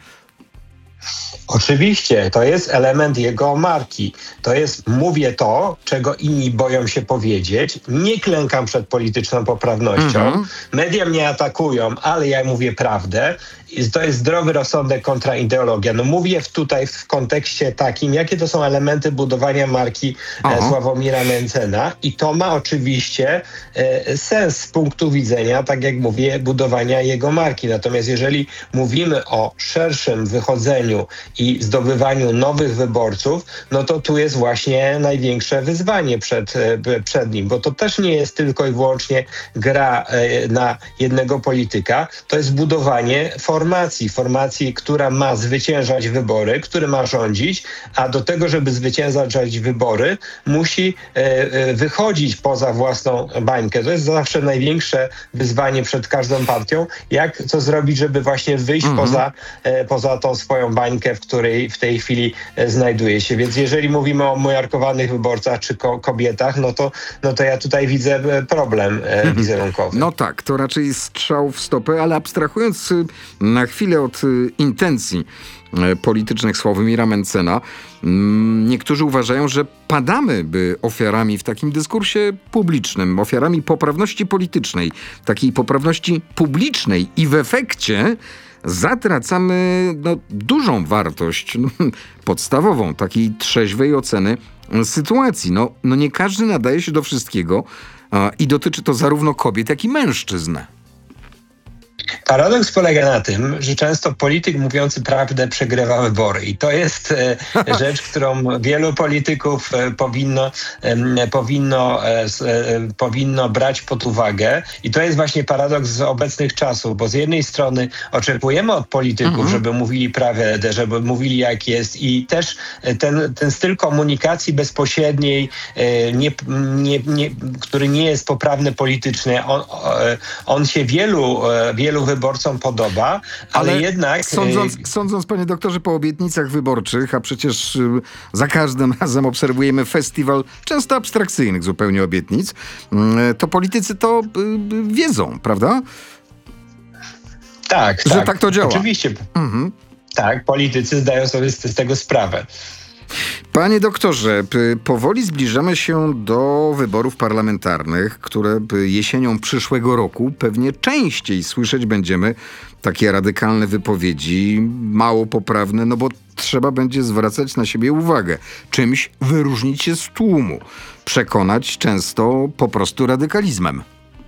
Oczywiście, to jest element jego marki. To jest, mówię to, czego inni boją się powiedzieć. Nie klękam przed polityczną poprawnością. Mhm. Media mnie atakują, ale ja mówię prawdę to jest zdrowy rozsądek kontra ideologia. No mówię tutaj w kontekście takim, jakie to są elementy budowania marki e, Sławomira Mentzena i to ma oczywiście e, sens z punktu widzenia, tak jak mówię, budowania jego marki. Natomiast jeżeli mówimy o szerszym wychodzeniu i zdobywaniu nowych wyborców, no to tu jest właśnie największe wyzwanie przed, e, przed nim, bo to też nie jest tylko i wyłącznie gra e, na jednego polityka, to jest budowanie formacji, formacji, która ma zwyciężać wybory, który ma rządzić, a do tego, żeby zwyciężać wybory, musi e, e, wychodzić poza własną bańkę. To jest zawsze największe wyzwanie przed każdą partią, jak co zrobić, żeby właśnie wyjść mhm. poza, e, poza tą swoją bańkę, w której w tej chwili e, znajduje się. Więc jeżeli mówimy o umiarkowanych wyborcach czy ko- kobietach, no to, no to ja tutaj widzę problem e, mhm. wizerunkowy. No tak, to raczej strzał w stopę, ale abstrahując y, na chwilę od y, intencji y, politycznych Sławomira Mentzena, y, niektórzy uważają, że padamy by ofiarami w takim dyskursie publicznym, ofiarami poprawności politycznej, takiej poprawności publicznej i w efekcie zatracamy no, dużą wartość no, podstawową takiej trzeźwej oceny sytuacji. No, no nie każdy nadaje się do wszystkiego a, i dotyczy to zarówno kobiet, jak i mężczyzn. Paradoks polega na tym, że często polityk mówiący prawdę przegrywa wybory i to jest e, rzecz, którą wielu polityków e, powinno, e, powinno, e, e, powinno brać pod uwagę i to jest właśnie paradoks z obecnych czasów, bo z jednej strony oczekujemy od polityków, mhm. żeby mówili prawdę, żeby mówili jak jest i też ten, ten styl komunikacji bezpośredniej, e, nie, nie, nie, który nie jest poprawny politycznie, on, on się wielu, wielu wyborcom podoba, ale, ale jednak... Sądząc, sądząc, panie doktorze, po obietnicach wyborczych, a przecież y, za każdym razem obserwujemy festiwal często abstrakcyjnych zupełnie obietnic, y, to politycy to y, wiedzą, prawda? Tak, że tak. tak to działa. Oczywiście. Mhm. Tak, politycy zdają sobie z, z tego sprawę. Panie doktorze, powoli zbliżamy się do wyborów parlamentarnych, które jesienią przyszłego roku pewnie częściej słyszeć będziemy takie radykalne wypowiedzi, mało poprawne, no bo trzeba będzie zwracać na siebie uwagę, czymś wyróżnić się z tłumu, przekonać często po prostu radykalizmem.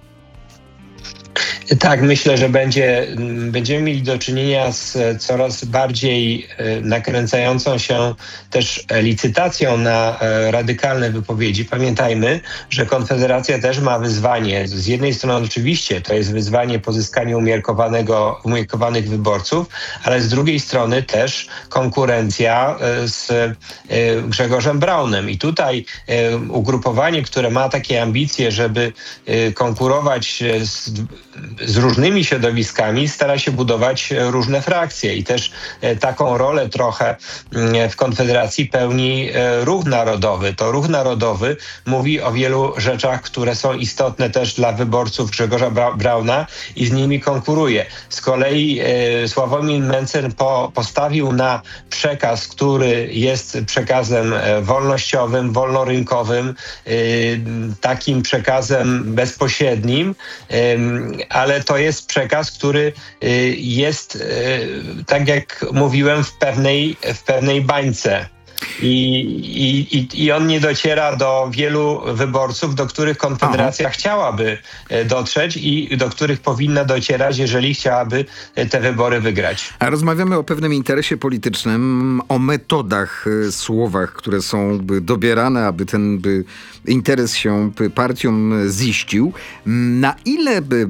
Tak, myślę, że będzie, będziemy mieli do czynienia z coraz bardziej nakręcającą się też licytacją na radykalne wypowiedzi. Pamiętajmy, że Konfederacja też ma wyzwanie. Z jednej strony oczywiście to jest wyzwanie pozyskania umiarkowanego, umiarkowanych wyborców, ale z drugiej strony też konkurencja z Grzegorzem Braunem. I tutaj ugrupowanie, które ma takie ambicje, żeby konkurować z z różnymi środowiskami, stara się budować różne frakcje i też taką rolę trochę w Konfederacji pełni Ruch Narodowy. To Ruch Narodowy mówi o wielu rzeczach, które są istotne też dla wyborców Grzegorza Brauna i z nimi konkuruje. Z kolei Sławomir Mentzen po, postawił na przekaz, który jest przekazem wolnościowym, wolnorynkowym, takim przekazem bezpośrednim, ale to jest przekaz, który jest, tak jak mówiłem, w pewnej, w pewnej bańce. I, i, I on nie dociera do wielu wyborców, do których Konfederacja Aha. chciałaby dotrzeć i do których powinna docierać, jeżeli chciałaby te wybory wygrać. A rozmawiamy o pewnym interesie politycznym, o metodach, słowach, które są dobierane, aby ten by interes się partiom ziścił. Na ile by,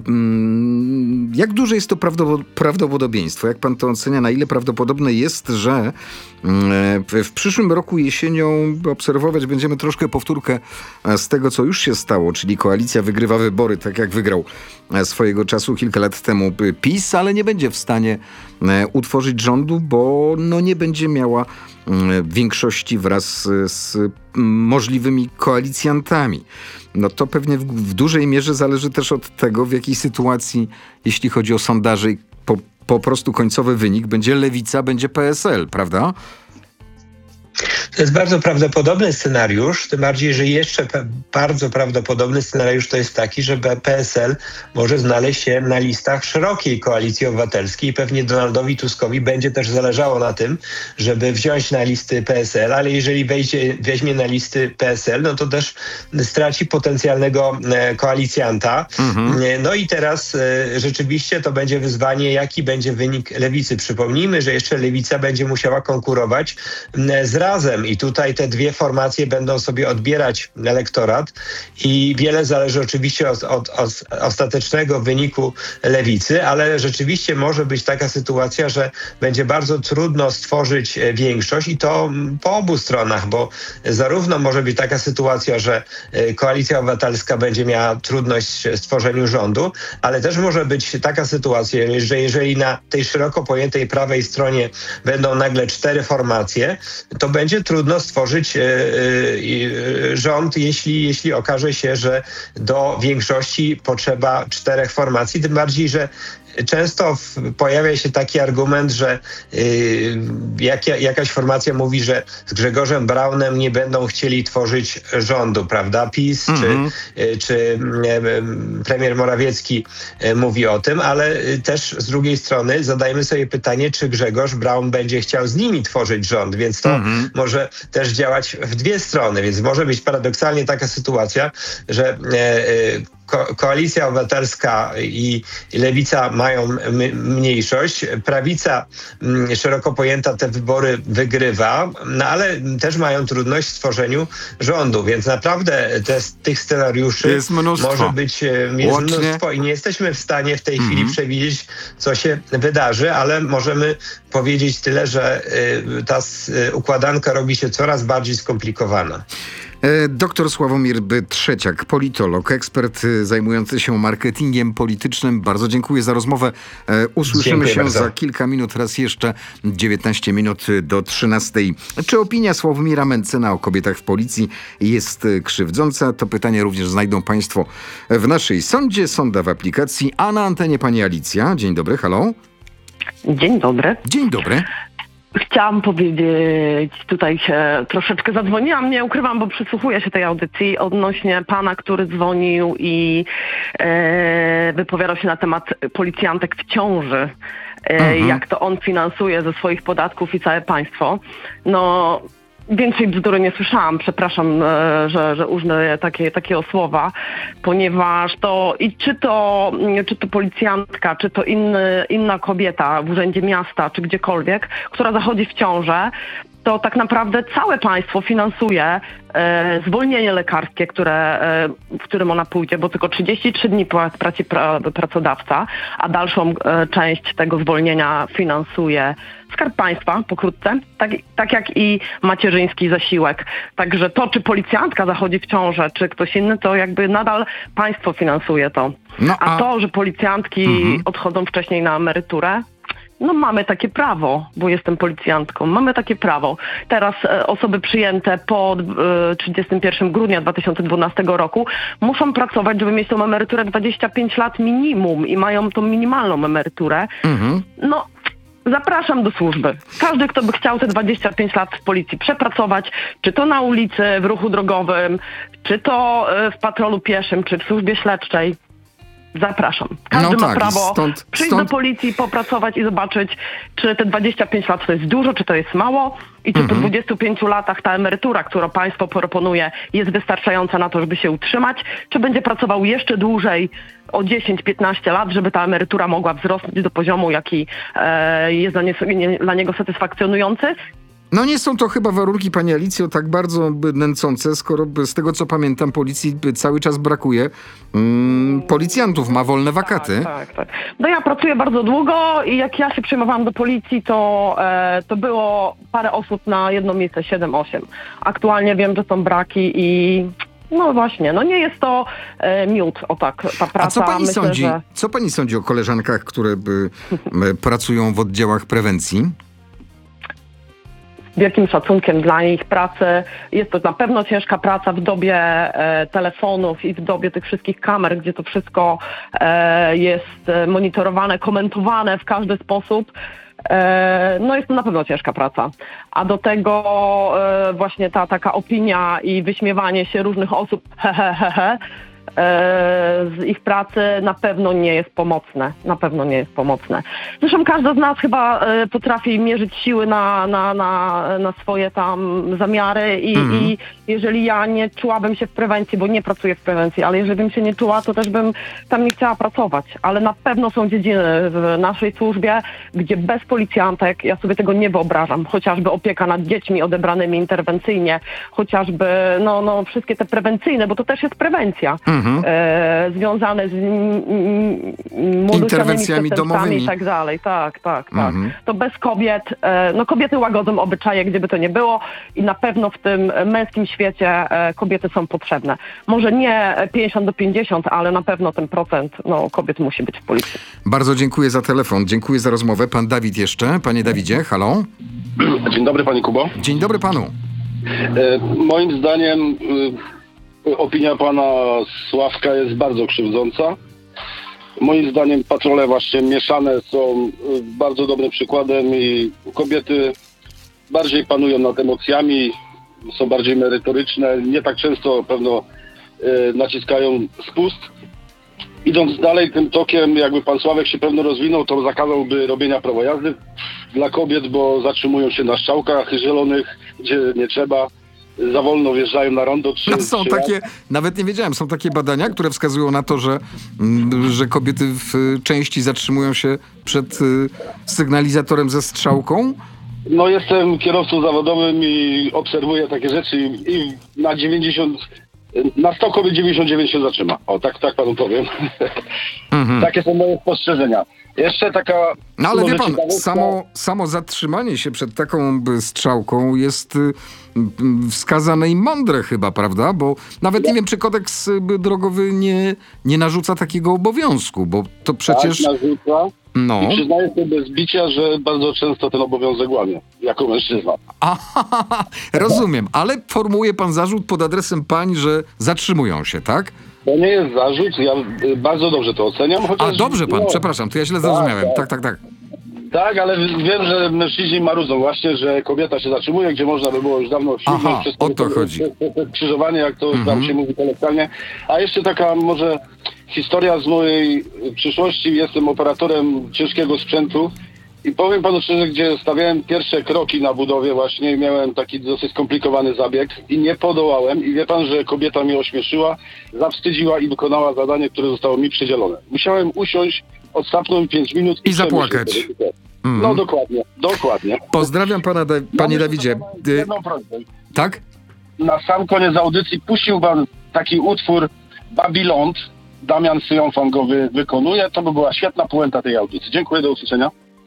jak duże jest to prawdopodobieństwo? Jak pan to ocenia? Na ile prawdopodobne jest, że w przyszłym roku jesienią obserwować będziemy troszkę powtórkę z tego, co już się stało, czyli koalicja wygrywa wybory, tak jak wygrał swojego czasu kilka lat temu PiS, ale nie będzie w stanie utworzyć rządu, bo no nie będzie miała większości wraz z możliwymi koalicjantami. No to pewnie w, w dużej mierze zależy też od tego, w jakiej sytuacji, jeśli chodzi o sondaże, po, po prostu końcowy wynik będzie Lewica, będzie P S L, prawda? To jest bardzo prawdopodobny scenariusz, tym bardziej, że jeszcze pe- bardzo prawdopodobny scenariusz to jest taki, że P S L może znaleźć się na listach szerokiej Koalicji Obywatelskiej i pewnie Donaldowi Tuskowi będzie też zależało na tym, żeby wziąć na listy P S L, ale jeżeli wejdzie, weźmie na listy P S L, no to też straci potencjalnego e, koalicjanta. Mhm. No i teraz e, rzeczywiście to będzie wyzwanie, jaki będzie wynik Lewicy. Przypomnijmy, że jeszcze Lewica będzie musiała konkurować e, z Razem i tutaj te dwie formacje będą sobie odbierać elektorat i wiele zależy oczywiście od, od, od ostatecznego wyniku Lewicy, ale rzeczywiście może być taka sytuacja, że będzie bardzo trudno stworzyć większość i to po obu stronach, bo zarówno może być taka sytuacja, że Koalicja Obywatelska będzie miała trudność w stworzeniu rządu, ale też może być taka sytuacja, że jeżeli na tej szeroko pojętej prawej stronie będą nagle cztery formacje, to będzie trudno stworzyć e, e, rząd, jeśli, jeśli okaże się, że do większości potrzeba czterech formacji, tym bardziej, że często w, pojawia się taki argument, że y, jak, jakaś formacja mówi, że z Grzegorzem Braunem nie będą chcieli tworzyć rządu, prawda? PiS mm-hmm. czy, y, czy y, y, premier Morawiecki y, mówi o tym, ale y, też z drugiej strony zadajmy sobie pytanie, czy Grzegorz Braun będzie chciał z nimi tworzyć rząd, więc to mm-hmm. może też działać w dwie strony, więc może być paradoksalnie taka sytuacja, że y, y, Ko- Koalicja Obywatelska i Lewica mają m- mniejszość. Prawica m, szeroko pojęta te wybory wygrywa, no ale też mają trudność w stworzeniu rządu, więc naprawdę te, tych scenariuszy jest mnóstwo. może być jest Łącznie... mnóstwo i nie jesteśmy w stanie w tej mm-hmm. chwili przewidzieć, co się wydarzy, ale możemy powiedzieć tyle, że y, ta y, układanka robi się coraz bardziej skomplikowana. Doktor Sławomir Trzeciak, politolog, ekspert zajmujący się marketingiem politycznym. Bardzo dziękuję za rozmowę. Usłyszymy dziękuję się bardzo. Za kilka minut, raz jeszcze dziewiętnaście minut do trzynastej. Czy opinia Sławomira Mentzena o kobietach w policji jest krzywdząca? To pytanie również znajdą Państwo w naszej sądzie, sonda w aplikacji, a na antenie pani Alicja. Dzień dobry, halo. Dzień dobry. Dzień dobry. Chciałam powiedzieć, tutaj się troszeczkę zadzwoniłam, nie ukrywam, bo przysłuchuję się tej audycji odnośnie pana, który dzwonił i e, wypowiadał się na temat policjantek w ciąży. E, mhm. Jak to on finansuje ze swoich podatków i całe państwo. No... Większej bzdury nie słyszałam, przepraszam, że, że użnę takie, takiego słowa, ponieważ to i czy to, czy to policjantka, czy to inny, inna kobieta w urzędzie miasta, czy gdziekolwiek, która zachodzi w ciążę, to tak naprawdę całe państwo finansuje e, zwolnienie lekarskie, które, e, w którym ona pójdzie, bo tylko trzydzieści trzy dni płaci pra, pracodawca, a dalszą e, część tego zwolnienia finansuje Skarb Państwa pokrótce, tak, tak jak i macierzyński zasiłek. Także to, czy policjantka zachodzi w ciążę, czy ktoś inny, to jakby nadal państwo finansuje to. No, a... a to, że policjantki mhm. odchodzą wcześniej na emeryturę, no mamy takie prawo, bo jestem policjantką. Mamy takie prawo. Teraz e, osoby przyjęte po e, trzydziestego pierwszego grudnia dwa tysiące dwunastego roku muszą pracować, żeby mieć tą emeryturę dwadzieścia pięć lat minimum i mają tą minimalną emeryturę. Mhm. No, zapraszam do służby. Każdy, kto by chciał te dwadzieścia pięć lat w policji przepracować, czy to na ulicy, w ruchu drogowym, czy to e, w patrolu pieszym, czy w służbie śledczej, zapraszam. Każdy no ma tak, prawo stąd, przyjść stąd... do policji, popracować i zobaczyć, czy te dwadzieścia pięć lat to jest dużo, czy to jest mało i czy mm-hmm. po dwudziestu pięciu latach ta emerytura, którą państwo proponuje, jest wystarczająca na to, żeby się utrzymać, czy będzie pracował jeszcze dłużej o dziesięć piętnaście lat, żeby ta emerytura mogła wzrosnąć do poziomu, jaki e, jest dla, nie, nie, dla niego satysfakcjonujący. No nie są to chyba warunki, pani Alicjo, tak bardzo nęcące, skoro z tego co pamiętam policji cały czas brakuje mm, policjantów, ma wolne wakaty. Tak, tak, tak. No ja pracuję bardzo długo i jak ja się przyjmowałam do policji, to, e, to było parę osób na jedno miejsce, siedem osiem. Aktualnie wiem, że są braki i no właśnie, no nie jest to e, miód, o tak, ta praca. A co pani Myślę, sądzi, że... co pani sądzi o koleżankach, które by, pracują w oddziałach prewencji? Wielkim szacunkiem dla ich pracy. Jest to na pewno ciężka praca w dobie e, telefonów i w dobie tych wszystkich kamer, gdzie to wszystko e, jest monitorowane, komentowane w każdy sposób. E, no jest to na pewno ciężka praca. A do tego e, właśnie ta taka opinia i wyśmiewanie się różnych osób he, he, he, he, z ich pracy na pewno nie jest pomocne. Na pewno nie jest pomocne. Zresztą każda z nas chyba potrafi mierzyć siły na, na, na, na swoje tam zamiary i, mm. i jeżeli ja nie czułabym się w prewencji, bo nie pracuję w prewencji, ale jeżeli bym się nie czuła, to też bym tam nie chciała pracować. Ale na pewno są dziedziny w naszej służbie, gdzie bez policjantek ja sobie tego nie wyobrażam. Chociażby opieka nad dziećmi odebranymi interwencyjnie, chociażby no, no, wszystkie te prewencyjne, bo to też jest prewencja. Mhm. E, związane z interwencjami domowymi i tak dalej. Tak, tak, tak. Mhm. To bez kobiet, e, no kobiety łagodzą obyczaje, gdyby to nie było i na pewno w tym męskim świecie e, kobiety są potrzebne. Może nie pięćdziesiąt do pięćdziesięciu, ale na pewno ten procent no, kobiet musi być w policji. Bardzo dziękuję za telefon, dziękuję za rozmowę. Pan Dawid jeszcze. Panie Dawidzie, halo. Dzień dobry, panie Kubo. Dzień dobry panu. E, moim zdaniem y- opinia pana Sławka jest bardzo krzywdząca. Moim zdaniem patrole właśnie mieszane są bardzo dobrym przykładem i kobiety bardziej panują nad emocjami, są bardziej merytoryczne, nie tak często pewno y, naciskają spust. Idąc dalej tym tokiem, jakby pan Sławek się pewno rozwinął, to zakazałby robienia prawa jazdy dla kobiet, bo zatrzymują się na strzałkach zielonych, gdzie nie trzeba. Za wolno wjeżdżają na rondo. Trzy, no są trzy takie, razy. nawet nie wiedziałem, są takie badania, które wskazują na to, że, że kobiety w części zatrzymują się przed y, sygnalizatorem ze strzałką. No jestem kierowcą zawodowym i obserwuję takie rzeczy i, i na dziewięćdziesiąt, na sto kobiet dziewięćdziesiąt dziewięć się zatrzyma. O, tak, tak panu powiem. Mhm. Takie są moje spostrzeżenia. Jeszcze taka... No ale wie pan, samo, samo zatrzymanie się przed taką strzałką jest y, wskazane i mądre chyba, prawda? Bo nawet nie wiem, czy kodeks drogowy nie, nie narzuca takiego obowiązku, bo to przecież... Tak, narzuca. No. I przyznaję sobie bez bicia, że bardzo często ten obowiązek łamie, jako mężczyzna. Aha, rozumiem, ale formułuje pan zarzut pod adresem pań, że zatrzymują się, tak? To nie jest zarzut, ja bardzo dobrze to oceniam. Chociaż, A dobrze pan, no, przepraszam, to ja źle zrozumiałem. Tak, tak, tak. Tak, ale wiem, że mężczyźni marudzą właśnie, że kobieta się zatrzymuje, gdzie można by było już dawno Aha, przez o to chodzi. Krzyżowanie, jak to mhm. tam się mówi kolokwialnie. A jeszcze taka może historia z mojej przyszłości. Jestem operatorem ciężkiego sprzętu i powiem panu szczerze, gdzie stawiałem pierwsze kroki na budowie właśnie, miałem taki dosyć skomplikowany zabieg i nie podołałem. I wie pan, że kobieta mnie ośmieszyła, zawstydziła i wykonała zadanie, które zostało mi przydzielone. Musiałem usiąść, odsapnąć pięć minut i, I zapłakać. Mm. No dokładnie, dokładnie. Pozdrawiam pana, da- panie Dawidzie. Jedną prośbę. Tak? Na sam koniec audycji puścił pan taki utwór Babylon. Damian Syjonfan go wy- wykonuje. To by była świetna puenta tej audycji. Dziękuję, do usłyszenia.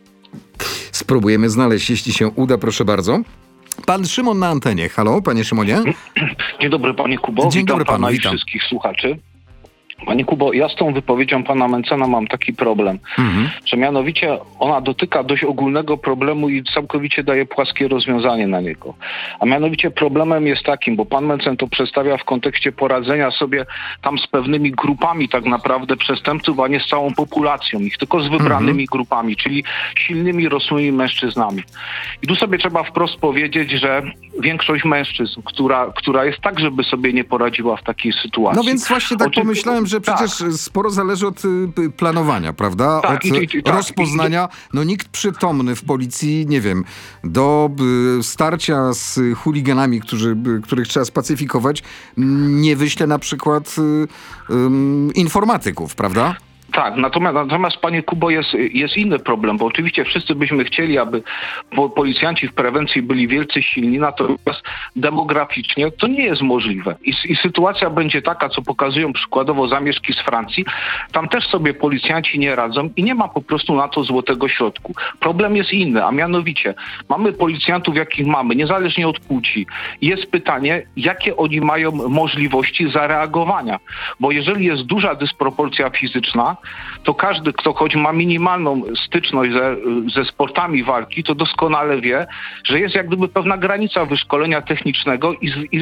Spróbujemy znaleźć, jeśli się uda, proszę bardzo. Pan Szymon na antenie. Halo, panie Szymonie. Dzień dobry, panie Kubo. Dzień witam dobry panu, pana witam. i wszystkich słuchaczy. Panie Kubo, ja z tą wypowiedzią pana Mencena mam taki problem, mhm. że mianowicie ona dotyka dość ogólnego problemu i całkowicie daje płaskie rozwiązanie na niego. A mianowicie problemem jest takim, bo pan Mencen to przedstawia w kontekście poradzenia sobie tam z pewnymi grupami tak naprawdę przestępców, a nie z całą populacją ich, tylko z wybranymi mhm. grupami, czyli silnymi, rosłymi mężczyznami. I tu sobie trzeba wprost powiedzieć, że większość mężczyzn, która, która jest tak, żeby sobie nie poradziła w takiej sytuacji. No więc właśnie tak Oczy... pomyślałem, że przecież tak. sporo zależy od y, planowania, prawda? Tak, od i, i, tak, rozpoznania. No nikt przytomny w policji, nie wiem, do y, starcia z chuliganami, którzy, y, których trzeba spacyfikować, nie wyśle na przykład y, y, informatyków, prawda? Tak, natomiast, natomiast panie Kubo, jest, jest inny problem, bo oczywiście wszyscy byśmy chcieli, aby policjanci w prewencji byli wielce silni, natomiast demograficznie to nie jest możliwe. I, i sytuacja będzie taka, co pokazują przykładowo zamieszki z Francji. Tam też sobie policjanci nie radzą i nie ma po prostu na to złotego środku. Problem jest inny, a mianowicie mamy policjantów, jakich mamy, niezależnie od płci. Jest pytanie, jakie oni mają możliwości zareagowania, bo jeżeli jest duża dysproporcja fizyczna, to każdy, kto choć ma minimalną styczność ze, ze sportami walki, to doskonale wie, że jest jak gdyby pewna granica wyszkolenia technicznego i, i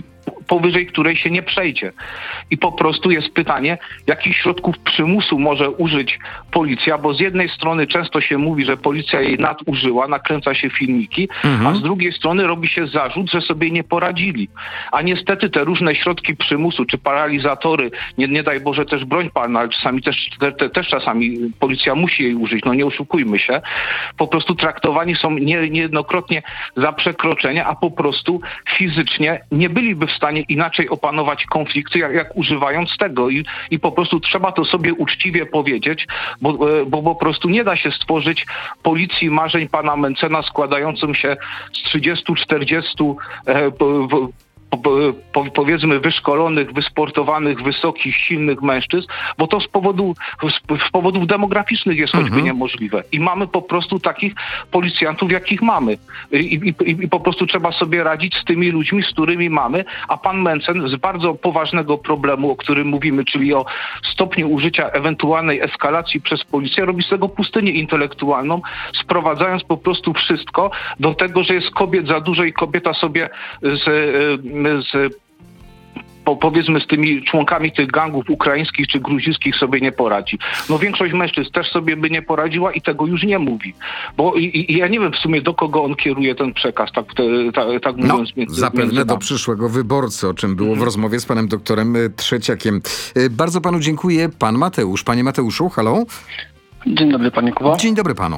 powyżej której się nie przejdzie. I po prostu jest pytanie, jakich środków przymusu może użyć policja, bo z jednej strony często się mówi, że policja jej nadużyła, nakręca się filmiki, mhm. a z drugiej strony robi się zarzut, że sobie nie poradzili. A niestety te różne środki przymusu, czy paralizatory, nie, nie daj Boże też broń palna, ale czasami też, te, te, też czasami policja musi jej użyć, no nie oszukujmy się, po prostu traktowani są nie, niejednokrotnie za przekroczenie, a po prostu fizycznie nie byliby w stanie inaczej opanować konfliktu, jak, jak używając tego. I, I po prostu trzeba to sobie uczciwie powiedzieć, bo, bo po prostu nie da się stworzyć policji marzeń pana Mentzena składającym się z trzydziestu czterdziestu e, w, po, po, powiedzmy wyszkolonych, wysportowanych, wysokich, silnych mężczyzn, bo to z, powodu, z, z powodów demograficznych jest choćby mhm. niemożliwe. I mamy po prostu takich policjantów, jakich mamy. I, i, I po prostu trzeba sobie radzić z tymi ludźmi, z którymi mamy, a pan Mentzen z bardzo poważnego problemu, o którym mówimy, czyli o stopniu użycia ewentualnej eskalacji przez policję, robi z tego pustynię intelektualną, sprowadzając po prostu wszystko do tego, że jest kobiet za dużo i kobieta sobie z z, po, powiedzmy z tymi członkami tych gangów ukraińskich czy gruzińskich sobie nie poradzi. No większość mężczyzn też sobie by nie poradziła i tego już nie mówi. Bo i, i ja nie wiem w sumie do kogo on kieruje ten przekaz, tak, te, ta, tak no, mówiąc. Między, zapewne między do przyszłego wyborcy, o czym było mhm. w rozmowie z panem doktorem Trzeciakiem. Bardzo panu dziękuję. Pan Mateusz. Panie Mateuszu, halo? Dzień dobry, panie Kuba. Dzień dobry panu.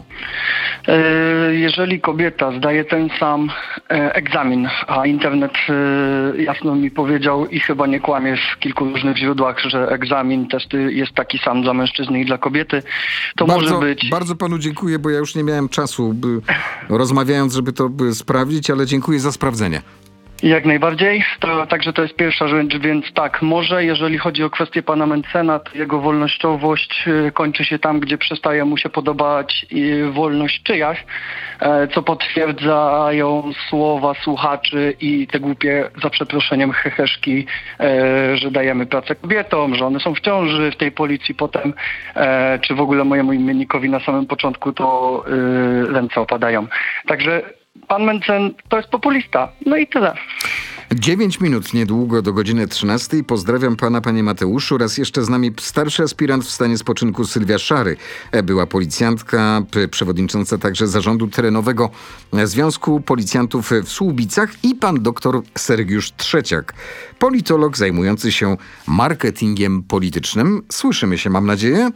Jeżeli kobieta zdaje ten sam egzamin, a internet jasno mi powiedział i chyba nie kłamie w kilku różnych źródłach, że egzamin, testy jest taki sam dla mężczyzny i dla kobiety, to bardzo, może być... Bardzo panu dziękuję, bo ja już nie miałem czasu by, rozmawiając, żeby to by sprawdzić, ale dziękuję za sprawdzenie. Jak najbardziej. To, także to jest pierwsza rzecz, więc tak, może jeżeli chodzi o kwestię pana Mentzena, to jego wolnościowość y, kończy się tam, gdzie przestaje mu się podobać y, wolność czyjaś, e, co potwierdzają słowa słuchaczy i te głupie, za przeproszeniem, heheszki, e, że dajemy pracę kobietom, że one są w ciąży w tej policji potem, e, czy w ogóle mojemu imiennikowi na samym początku to y, ręce opadają. Także pan Mentzen to jest populista. No i tyle. Dziewięć minut niedługo do godziny trzynastej. Pozdrawiam pana, panie Mateuszu. Raz jeszcze z nami starszy aspirant w stanie spoczynku Sylwia Szary. Była policjantka, przewodnicząca także zarządu terenowego Związku Policjantów w Słubicach i pan doktor Sergiusz Trzeciak, politolog zajmujący się marketingiem politycznym. Słyszymy się, mam nadzieję?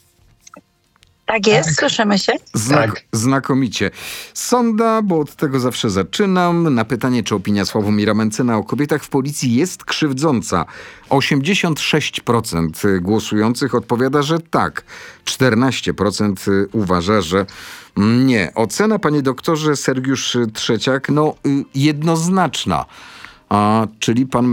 Tak jest, tak. Słyszymy się. Znak- tak. Znakomicie. Sonda, bo od tego zawsze zaczynam. Na pytanie, czy opinia Sławomira Mentzena o kobietach w policji jest krzywdząca. osiemdziesiąt sześć procent głosujących odpowiada, że tak. czternaście procent uważa, że nie. Ocena, panie doktorze Sergiusz Trzeciak, no jednoznaczna. A, czyli pan